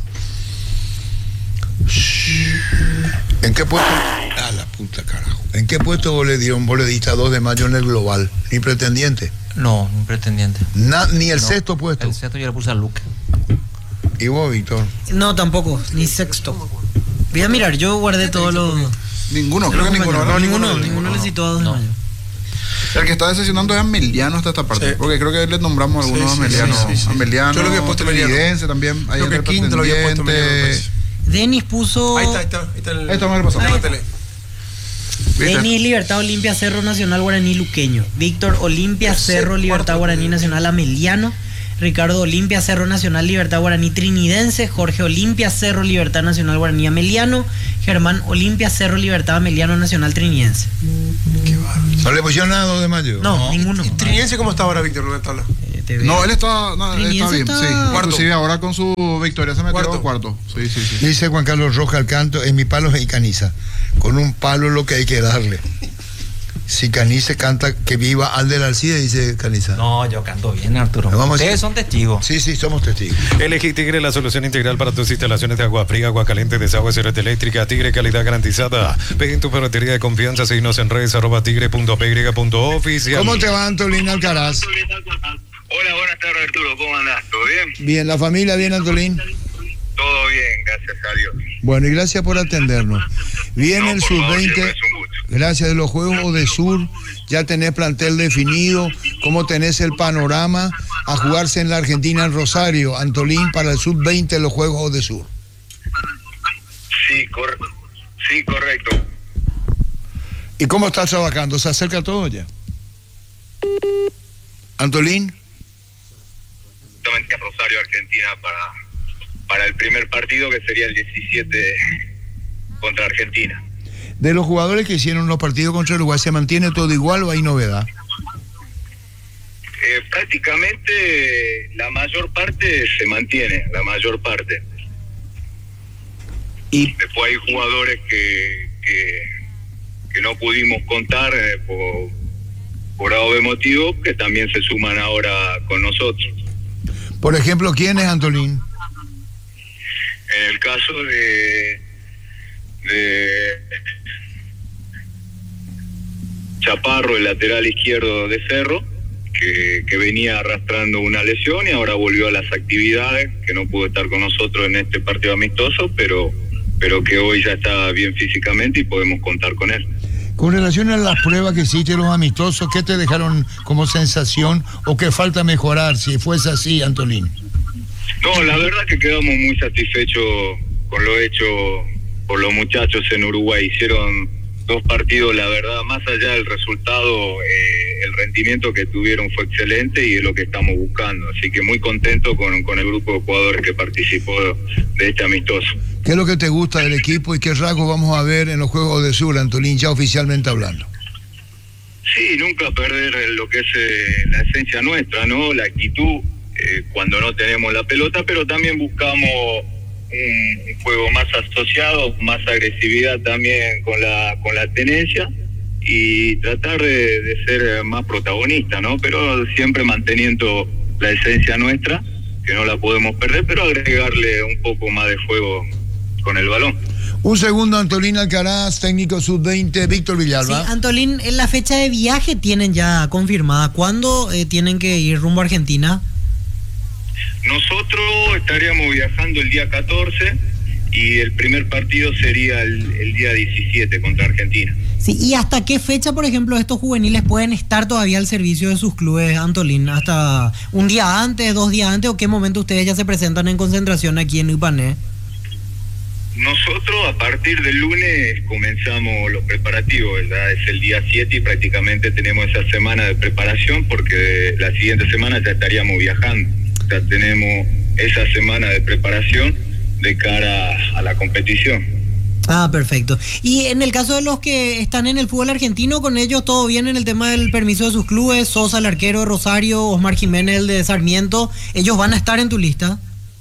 ¿En qué puesto? A la puta carajo. ¿En qué puesto vos le dieron? Vos le diste a dos de mayo en el global. Ni pretendiente. No, un pretendiente. Na- ni el No, sexto puesto. El sexto yo le puse a Luke. ¿Y vos, Víctor? No, tampoco, ni sexto. Voy a mirar, yo guardé todos los. Ninguno, los creo que ninguno. compañeros. No, ninguno, ninguno. ninguno le citó a dos de No. mayo. El que está decepcionando es Ameliano hasta esta parte, sí. Porque creo que le nombramos algunos sí, sí, Ameliano. Sí, sí, sí. Ameliano, yo lo había puesto Trinidad también. Ahí creo que quinto lo había puesto Ameliano. Denis puso. Ahí está, ahí está. Ahí está el... Ahí está, me lo pasó. Denis, Libertad Olimpia, Cerro Nacional Guaraní Luqueño. Víctor Olimpia, Cerro Libertad Guaraní Nacional Ameliano. Ricardo Olimpia, Cerro Nacional Libertad Guaraní Trinidense. Jorge Olimpia, Cerro Libertad Nacional Guaraní Ameliano. Germán Olimpia, Cerro Libertad Ameliano Nacional Trinidense. Qué bárbaro. ¿No le pusieron nada dos de mayo? No, no. ninguno. ¿Y Trinidense cómo está ahora, Víctor, en la tabla? Eh, no, él está, no, él está bien, está... sí. Cuarto. Inclusive ahora con su victoria se metió cuarto. cuarto. Sí, sí, sí. Dice Juan Carlos Rojas al canto, en mi palo es Caniza. Con un palo es lo que hay que darle. Si Caniza canta que viva Alder Alcide, dice Caniza. No, yo canto bien, Arturo. Vamos Ustedes son testigos. Sí, sí, somos testigos. Elegí Tigre, la solución integral para tus instalaciones de agua fría, agua caliente, desagüe, red eléctrica. Tigre, calidad garantizada. Pedí en tu ferretería de confianza, síguenos en redes, arroba tigre punto p y punto oficial. ¿Cómo te va, Antolín Alcaraz? Hola, buenas tardes, Arturo. ¿Cómo andás? ¿Todo bien? Bien, ¿la familia bien, Antolín? Todo bien, gracias a Dios. Bueno, y gracias por atendernos. Viene No, el por sub favor, veinte, siempre es un gusto. gracias de los Juegos de Sur, ya tenés plantel definido, ¿cómo tenés el panorama a jugarse en la Argentina en Rosario, Antolín, para el sub veinte de los Juegos de Sur? Sí, cor sí, correcto. ¿Y cómo estás trabajando? ¿Se acerca todo ya? Antolín. Justamente a Rosario, Argentina, para, para el primer partido que sería el diecisiete contra Argentina. De los jugadores que hicieron los partidos contra Uruguay, ¿se mantiene todo igual o hay novedad? Eh, prácticamente la mayor parte se mantiene, la mayor parte. Y después hay jugadores que, que, que no pudimos contar eh, por, por algo de motivo, que también se suman ahora con nosotros. Por ejemplo, ¿quién es, Antolín? En el caso de, de Chaparro, el lateral izquierdo de Cerro, que, que venía arrastrando una lesión y ahora volvió a las actividades, que no pudo estar con nosotros en este partido amistoso, pero, pero que hoy ya está bien físicamente y podemos contar con él. Con relación a las pruebas que hiciste, los amistosos, ¿qué te dejaron como sensación o qué falta mejorar, si fuese así, Antolín? No, la verdad que quedamos muy satisfechos con lo hecho por los muchachos en Uruguay. Hicieron dos partidos, la verdad, más allá del resultado, eh, el rendimiento que tuvieron fue excelente y es lo que estamos buscando. Así que muy contento con, con el grupo de jugadores que participó de este amistoso. ¿Qué es lo que te gusta del equipo y qué rasgos vamos a ver en los Juegos de Sur, Antolín, ya oficialmente hablando? Sí, nunca perder lo que es eh, la esencia nuestra, ¿no? La actitud eh, cuando no tenemos la pelota, pero también buscamos un, un juego más asociado, más agresividad también con la con la tenencia y tratar de, de ser más protagonista, ¿no? Pero siempre manteniendo la esencia nuestra, que no la podemos perder, pero agregarle un poco más de juego con el balón. Un segundo, Antolín Alcaraz, técnico sub veinte, Víctor Villalba. Sí, Antolín, en la fecha de viaje tienen ya confirmada. ¿Cuándo eh, tienen que ir rumbo a Argentina? Nosotros estaríamos viajando el día catorce y el primer partido sería el, el día diecisiete contra Argentina. Sí, ¿y hasta qué fecha, por ejemplo, estos juveniles pueden estar todavía al servicio de sus clubes, Antolín? ¿Hasta un día antes, dos días antes o qué momento ustedes ya se presentan en concentración aquí en Ipané? Nosotros a partir del lunes comenzamos los preparativos, ¿verdad? Es el día siete y prácticamente tenemos esa semana de preparación porque la siguiente semana ya estaríamos viajando. Ya tenemos esa semana de preparación de cara a la competición. Ah, perfecto. Y en el caso de los que están en el fútbol argentino, ¿con ellos todo bien en el tema del permiso de sus clubes? Sosa, el arquero de Rosario, Osmar Jiménez, el de Sarmiento, ¿ellos van a estar en tu lista?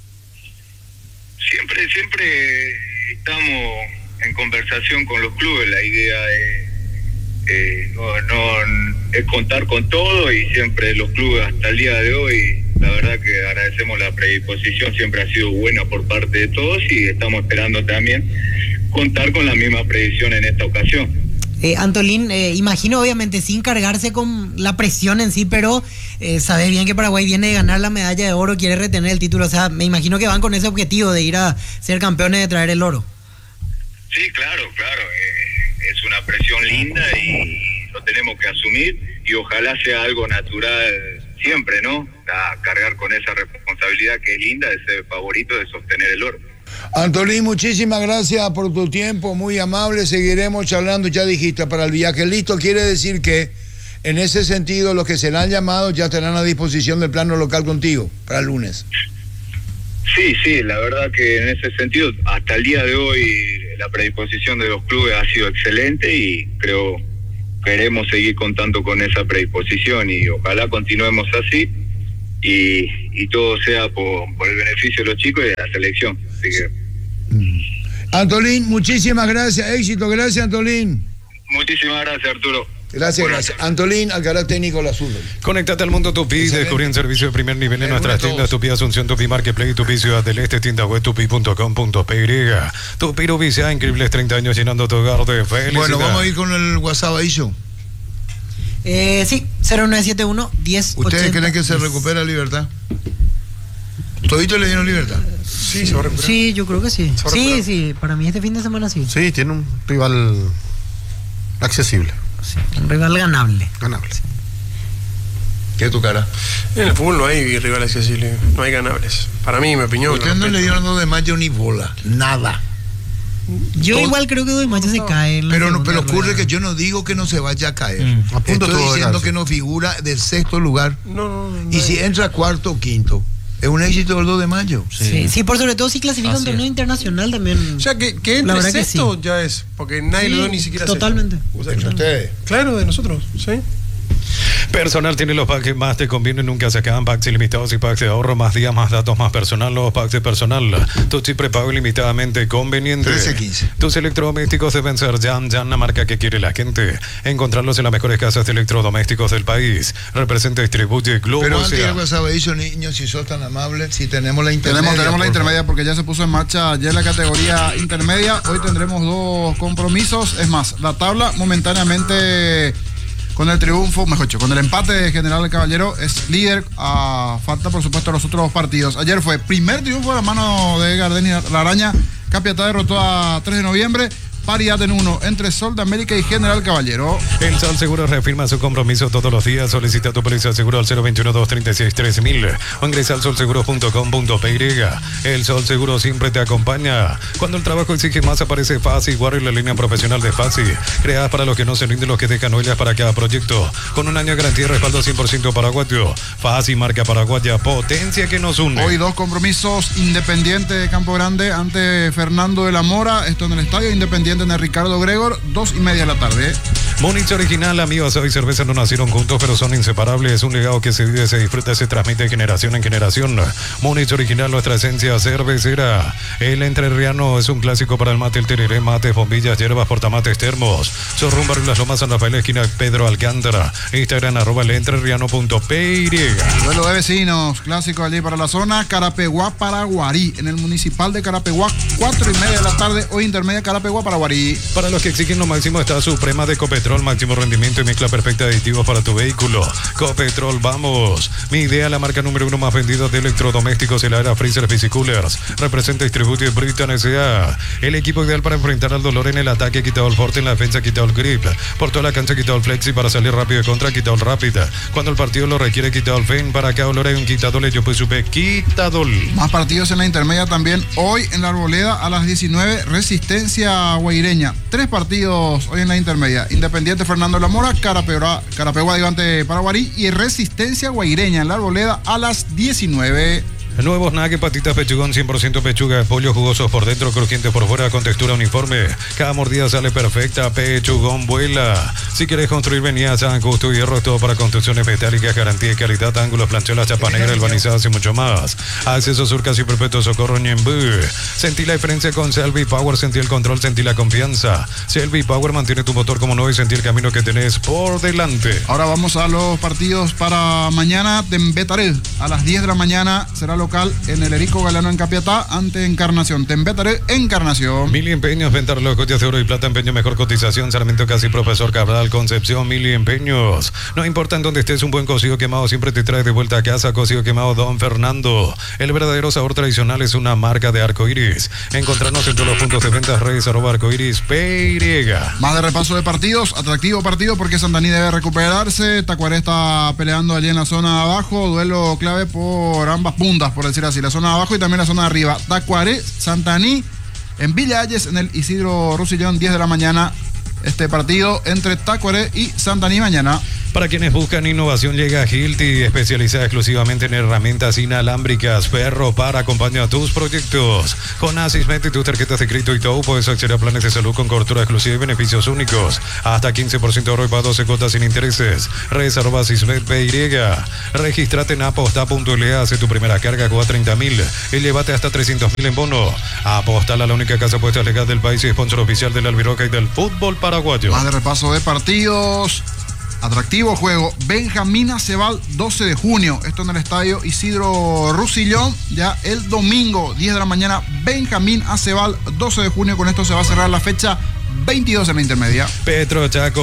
Siempre, siempre estamos en conversación con los clubes. La idea es, eh, no, no, es contar con todo y siempre los clubes hasta el día de hoy, la verdad que agradecemos la predisposición, siempre ha sido buena por parte de todos y estamos esperando también contar con la misma predicción en esta ocasión. Eh, Antolín, eh, imagino obviamente sin cargarse con la presión en sí, pero eh, sabes bien que Paraguay viene de ganar la medalla de oro, quiere retener el título, o sea, me imagino que van con ese objetivo de ir a ser campeones, de traer el oro. Sí, claro, claro, eh, es una presión linda y lo tenemos que asumir y ojalá sea algo natural siempre, ¿no? A cargar con esa responsabilidad que es linda de ser favorito, de sostener el oro. Antolín, muchísimas gracias por tu tiempo, muy amable, seguiremos charlando, ya dijiste, para el viaje. Listo, quiere decir que en ese sentido los que se le han llamado ya estarán a disposición del plano local contigo para el lunes. Sí, sí, la verdad que en ese sentido, hasta el día de hoy la predisposición de los clubes ha sido excelente y creo queremos seguir contando con esa predisposición y ojalá continuemos así y, y todo sea por, por el beneficio de los chicos y de la selección. Así que... Antolín, muchísimas gracias, éxito, gracias Antolín. Muchísimas gracias, Arturo. Gracias, gracias. Antolín, Alcaraz técnico la azul. Conéctate al mundo Tupi, descubrí un servicio de primer nivel en nuestras tiendas Tupi Asunción, Tupi Marketplace, Tupi Ciudad del Este, tienda web tupi punto com punto pe y. Tupi Rubicea, increíbles treinta años llenando tu hogar de felicidad. Bueno, vamos a ir con el WhatsApp ahí, yo. Eh, sí, cero nueve siete uno, diez ¿Ustedes creen que se recupera Libertad? ¿Todito le dieron Libertad? Sí, se va a recuperar. Sí, yo creo que sí. Sí, sí, para mí este fin de semana sí. Sí, tiene un rival accesible. Sí, un rival ganable. Ganable. Sí. ¿Qué es tu cara? En el fútbol no hay rivales accesibles, no hay ganables. Para mí, mi opinión. Ustedes no le dieron dos de mayo ni bola, nada. Yo Todo, igual creo que dos de mayo se cae. En la pero no, pero ocurre rueda. que yo no digo que no se vaya a caer. Mm. A punto Estoy todo diciendo de que no figura del sexto lugar. No, no, no. Y si entra cuarto o quinto, es un éxito el dos de mayo. Sí, sí, sí, por sobre todo si clasifica un torneo internacional también. O sea, que, que entre sexto ya es, porque nadie Sí, lo dio ni siquiera totalmente. sexto. O sea, ¿Entre ustedes? Claro, de nosotros, ¿sí? Personal tiene los packs que más te convienen, nunca se acaban, packs ilimitados y packs de ahorro, más días, más datos, más personal, los packs de personal. Tu chip prepago ilimitadamente conveniente. trece quince. Tus electrodomésticos deben ser Jan, Jan, la marca que quiere la gente. Encontrarlos en las mejores casas de electrodomésticos del país. Representa, distribuye Globo. Pero antes sea. del WhatsApp dicho, niños, si sos tan amable, si tenemos la intermedia. Tenemos, tenemos la por intermedia favor. porque ya se puso en marcha ayer la categoría intermedia. Hoy tendremos dos compromisos. Es más, la tabla momentáneamente con el triunfo, mejor dicho, con el empate de General Caballero es líder. A falta, por supuesto, los otros partidos. Ayer fue primer triunfo de la mano de Gardeni La Araña. Capiatá derrotó a tres de noviembre. Paridad en uno entre Sol de América y General Caballero. El Sol Seguro reafirma su compromiso todos los días. Solicita tu póliza de seguro al cero veintiuno, doscientos treinta y seis, tres mil o ingresa al sol seguro punto com punto pe y. El Sol Seguro siempre te acompaña. Cuando el trabajo exige más, aparece Fácil Warrior, la línea profesional de Fácil, creada para los que no se rinden, los que dejan huellas para cada proyecto, con un año de garantía y respaldo cien por ciento paraguayo. Fácil, marca paraguaya, potencia que nos une. Hoy dos compromisos. Independiente de Campo Grande ante Fernando de la Mora. Esto en el estadio Independiente en el Ricardo Gregor, dos y media de la tarde. Múnich Original, amigos, hoy cerveza no nacieron juntos, pero son inseparables. Es un legado que se vive, se disfruta, se transmite de generación en generación. Múnich Original, nuestra esencia cervecera. El entrerriano es un clásico para el mate, el tereré, mates, bombillas, hierbas, portamates, termos. Sorrum, Barrio Las Lomas, San Rafael, esquina Pedro Alcántara. Instagram, arroba el entrerriano punto pe. Duelo de vecinos, clásico allí para la zona. Carapeguá, Paraguarí, en el municipal de Carapeguá, cuatro y media de la tarde. Hoy intermedia Carapeguá, Paraguarí. Para los que exigen lo máximo está Suprema de Ecopetrol, máximo rendimiento y mezcla perfecta de aditivos para tu vehículo. Copetrol, vamos. Mi idea, la marca número uno más vendida de electrodomésticos, el Aera Freezer Piscicoolers. Representa y distribuye Britain S A. El equipo ideal para enfrentar al dolor en el ataque, quitado el forte, en la defensa, quitado el grip. Por toda la cancha, quitado el flexi para salir rápido de contra, quitado el rápida. Cuando el partido lo requiere, quitado el fen. Para cada dolor hay un quitadol, yo pues supe quitadol. Más partidos en la intermedia también. Hoy en la Arboleda a las diecinueve, Resistencia Guaireña. Tres partidos hoy en la intermedia. Independiente Fernando de la Mora, Carapeguá, Carapeguá Digante Paraguarí y Resistencia Guaireña en la Arboleda a las diecinueve. Nuevos Nugget, patitas pechugón, cien por ciento pechuga de pollo, jugosos por dentro, crujientes por fuera, con textura uniforme. Cada mordida sale perfecta, pechugón vuela. Si quieres construir, venía a San Justo Hierro, todo para construcciones metálicas, garantía y calidad, ángulos, plancholas, chapa negra, albanizadas y mucho más. Acceso Sur, casi perpetuo, Socorro, Ñembú. Sentí la diferencia con Selvi Power, sentí el control, sentí la confianza. Selvi Power mantiene tu motor como nuevo y sentí el camino que tenés por delante. Ahora vamos a los partidos para mañana. De Betaré, a las diez de la mañana será lo local en el Erico Galano en Capiatá ante Encarnación. Tembetaré, Encarnación. Mili Empeños, venta los coches de oro y plata, empeño, mejor cotización. Sarmiento Casi, Profesor Cabral, Concepción, Mili Empeños. No importa en dónde estés, un buen cocido quemado siempre te trae de vuelta a casa. Cocido quemado Don Fernando. El verdadero sabor tradicional es una marca de Arcoiris. Encontrarnos en todos los puntos de ventas, redes arroba arcoiris P Y. Más de repaso de partidos, atractivo partido porque Santaní debe recuperarse. Tacuaré está peleando allí en la zona de abajo, duelo clave por ambas puntas, por decir así, la zona de abajo y también la zona de arriba. Tacuaré, Santaní, en Villa Ayes, en el Isidro Rusillón, diez de la mañana. Este partido entre Tacuaré y Santaní mañana. Para quienes buscan innovación, llega Hilti, especializada exclusivamente en herramientas inalámbricas. Perro para acompañar tus proyectos. Con Asismet y tus tarjetas de crédito y todo, puedes acceder a planes de salud con cobertura exclusiva y beneficios únicos. Hasta quince por ciento de ahorro y para doce cuotas sin intereses. Redes arroba Asismet P Y. Regístrate en aposta punto L A, hace tu primera carga, juega treinta mil y llévate hasta trescientos mil en bono. Apostal a la única casa puesta legal del país y sponsor oficial del Albiroca y del fútbol paraguayo. Más de repaso de partidos. Atractivo juego, Benjamín Acebal, doce de junio, esto en el estadio Isidro Rusillón, ya el domingo, diez de la mañana, Benjamín Acebal, doce de junio, con esto se va a cerrar la fecha veintidós en la intermedia. Petro Chaco.